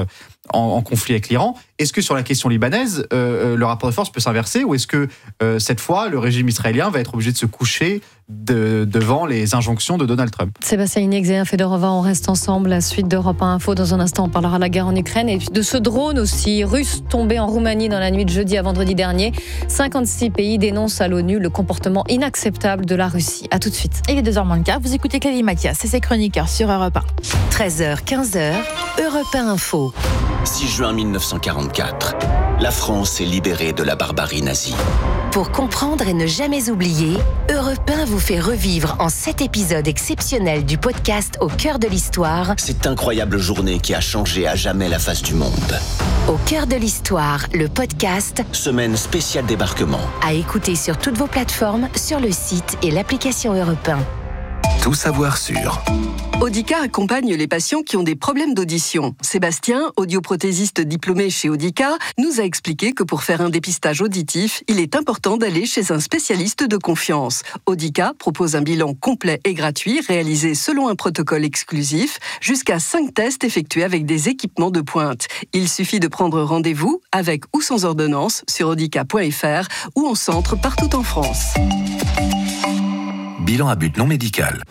en, en conflit avec l'Iran. Est-ce que sur la question libanaise, euh, le rapport de force peut s'inverser ou est-ce que euh, cette fois, le régime israélien va être obligé de se coucher de, devant les injonctions de Donald Trump? Sébastien Ligny, Xenia Fedorova, on reste ensemble. La suite d'Europe un Info. Dans un instant, on parlera de la guerre en Ukraine et de ce drone aussi russe tombé en Roumanie dans la nuit de jeudi à vendredi dernier. cinquante-six pays dénoncent à l'ONU le comportement inacceptable de la Russie. A tout de suite. Il est deux heures moins le quart. Vous écoutez Clélie Mathias et ses chroniqueurs sur Europe un. treize heures, quinze heures, Europe un Info. six juin mille neuf cent quarante-quatre, la France est libérée de la barbarie nazie. Pour comprendre et ne jamais oublier, Europe un vous fait revivre en sept épisodes exceptionnels du podcast Au cœur de l'histoire. Cette incroyable journée qui a changé à jamais la face du monde. Au cœur de l'histoire, le podcast. Semaine spéciale débarquement. À écouter sur toutes vos plateformes, sur le site et l'application Europe un. Tout savoir sur. Audica accompagne les patients qui ont des problèmes d'audition. Sébastien, audioprothésiste diplômé chez Audica, nous a expliqué que pour faire un dépistage auditif, il est important d'aller chez un spécialiste de confiance. Audica propose un bilan complet et gratuit réalisé selon un protocole exclusif, jusqu'à cinq tests effectués avec des équipements de pointe. Il suffit de prendre rendez-vous avec ou sans ordonnance sur audica point f r ou en centre partout en France. Bilan à but non médical.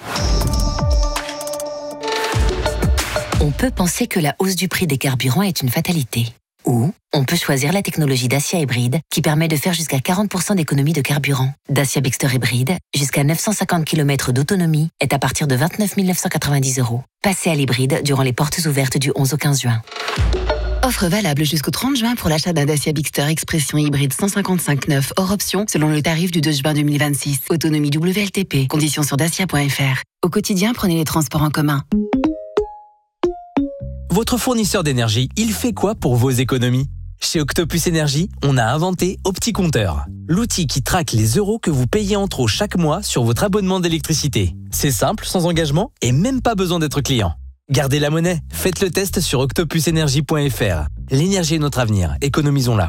On peut penser que la hausse du prix des carburants est une fatalité. Ou on peut choisir la technologie Dacia Hybride qui permet de faire jusqu'à quarante pour cent d'économie de carburant. Dacia Bigster Hybride, jusqu'à neuf cent cinquante kilomètres d'autonomie, est à partir de vingt-neuf mille neuf cent quatre-vingt-dix euros. Passez à l'hybride durant les portes ouvertes du onze au quinze juin. Offre valable jusqu'au trente juin pour l'achat d'un Dacia Bigster Expression hybride cent cinquante-cinq neuf hors option selon le tarif du deux juin deux mille vingt-six. Autonomie W L T P. Conditions sur dacia point f r. Au quotidien, prenez les transports en commun. Votre fournisseur d'énergie, il fait quoi pour vos économies? Chez Octopus Énergie, on a inventé OptiCompteur, l'outil qui traque les euros que vous payez en trop chaque mois sur votre abonnement d'électricité. C'est simple, sans engagement et même pas besoin d'être client. Gardez la monnaie, faites le test sur octopus énergie point f r. L'énergie est notre avenir, économisons-la.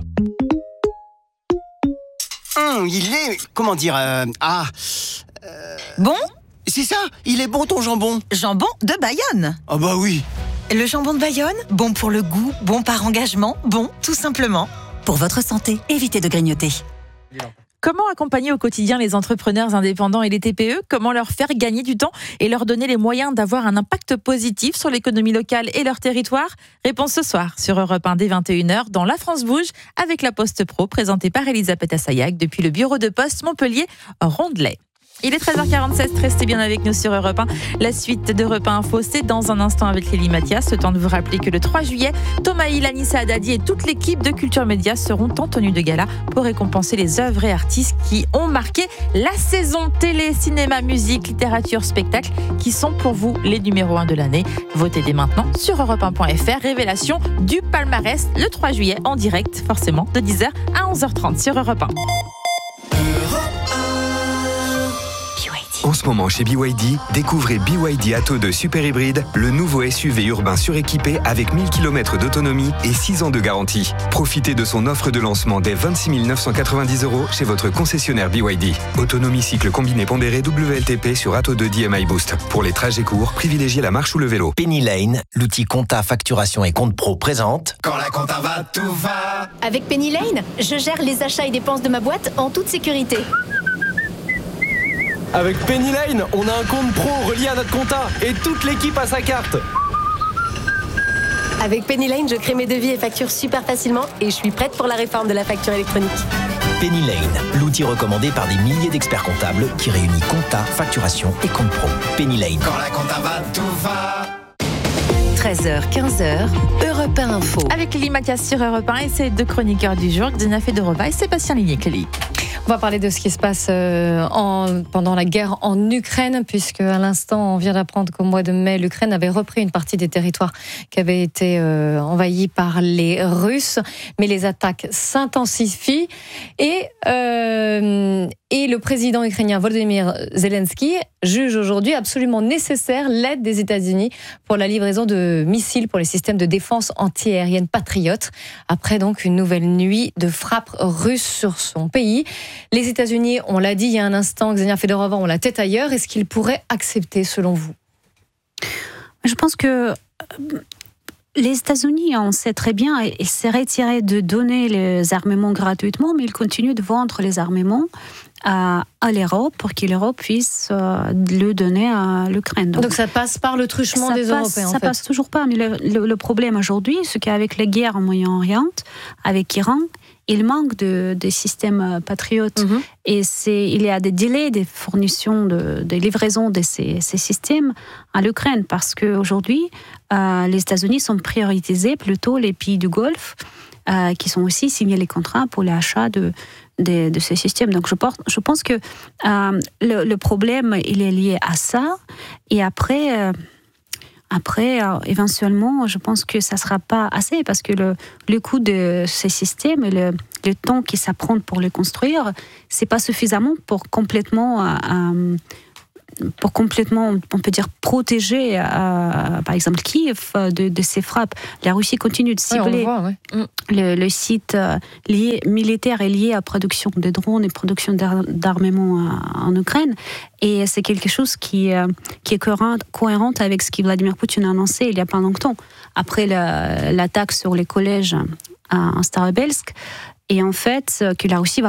Hum, il est... comment dire... Euh, ah... Euh... Bon? C'est ça, il est bon ton jambon. Jambon de Bayonne. Ah bah oui. Le jambon de Bayonne, bon pour le goût, bon par engagement, bon tout simplement. Pour votre santé, évitez de grignoter. Comment accompagner au quotidien les entrepreneurs indépendants et les T P E? Comment leur faire gagner du temps et leur donner les moyens d'avoir un impact positif sur l'économie locale et leur territoire? Réponse ce soir sur Europe un dès vingt et une heures dans La France Bouge avec la Poste Pro présentée par Elisabeth Assayag depuis le bureau de poste Montpellier-Rondelet. Il est treize heures quarante-sept, restez bien avec nous sur Europe un. La suite d'Europe un Info, c'est dans un instant avec Clélie Mathias. Le temps de vous rappeler que le trois juillet, Thomas Hill, Anissa Haddadi et toute l'équipe de Culture Média seront en tenue de gala pour récompenser les œuvres et artistes qui ont marqué la saison télé, cinéma, musique, littérature, spectacle, qui sont pour vous les numéros un de l'année. Votez dès maintenant sur europe un point f r. Révélation du palmarès le trois juillet en direct, forcément, de dix heures à onze heures trente sur Europe un. En ce moment chez B Y D, découvrez B Y D Atto deux Super Hybride, le nouveau S U V urbain suréquipé avec mille kilomètres d'autonomie et six ans de garantie. Profitez de son offre de lancement dès vingt-six mille neuf cent quatre-vingt-dix euros chez votre concessionnaire B Y D. Autonomie cycle combiné pondéré W L T P sur Atto deux D M I Boost. Pour les trajets courts, privilégiez la marche ou le vélo. Penny Lane, l'outil compta, facturation et compte pro présente. Quand la compta va, tout va. Avec Penny Lane, je gère les achats et dépenses de ma boîte en toute sécurité. Avec Penny Lane, on a un compte pro relié à notre compta et toute l'équipe a sa carte. Avec Penny Lane, je crée mes devis et factures super facilement et je suis prête pour la réforme de la facture électronique. Penny Lane, l'outil recommandé par des milliers d'experts comptables qui réunit compta, facturation et compte pro. Penny Lane. Quand la compta va, tout va. treize heures, quinze heures, Europe un Info. Avec Clélie Mathias sur Europe un et ses deux chroniqueurs du jour, Xenia Fedorova et Sébastien Ligny. Clélie. On va parler de ce qui se passe euh, en, pendant la guerre en Ukraine, puisque à l'instant, on vient d'apprendre qu'au mois de mai, l'Ukraine avait repris une partie des territoires qui avaient été euh, envahis par les Russes. Mais les attaques s'intensifient et, euh, et le président ukrainien Volodymyr Zelensky juge aujourd'hui absolument nécessaire l'aide des États-Unis pour la livraison de missiles pour les systèmes de défense anti-aérienne Patriot, après donc une nouvelle nuit de frappes russes sur son pays. Les États-Unis, on l'a dit il y a un instant, Xenia Fedorova, ont la tête ailleurs. Est-ce qu'ils pourraient accepter, selon vous ? Je pense que Les États-Unis, on sait très bien, ils s'est retiré de donner les armements gratuitement, mais ils continuent de vendre les armements à, à l'Europe pour que l'Europe puisse euh, le donner à l'Ukraine. Donc, Donc ça passe par le truchement des passe, Européens. Ça en fait. passe toujours pas. Mais le, le, le problème aujourd'hui, c'est qu'avec la guerre au Moyen-Orient, avec l'Iran, il manque de, de systèmes patriotes. Mm-hmm. Et c'est, il y a des délais de fournition, de, de livraison de ces, ces systèmes à l'Ukraine. Parce qu'aujourd'hui, euh, les États-Unis sont prioritisés plutôt les pays du Golfe, euh, qui sont aussi signés les contrats pour l'achat de, de, de ces systèmes. Donc je pense, je pense que euh, le, le problème, il est lié à ça. Et après... Euh, Après, euh, éventuellement, je pense que ça ne sera pas assez parce que le, le coût de ces systèmes et le, le temps qui s'apprend pour les construire, ce n'est pas suffisamment pour complètement, euh, pour complètement, on peut dire, protéger, euh, par exemple, Kiev de, de ces frappes. La Russie continue de cibler ouais, on voit, ouais. mm. le, le site euh, lié, militaire est lié à la production de drones et production d'ar- d'armement euh, en Ukraine. Et c'est quelque chose qui, euh, qui est cohérent, cohérente avec ce que Vladimir Poutine a annoncé il n'y a pas longtemps, après la, l'attaque sur les collèges à Starobielsk. Et en fait, que la Russie va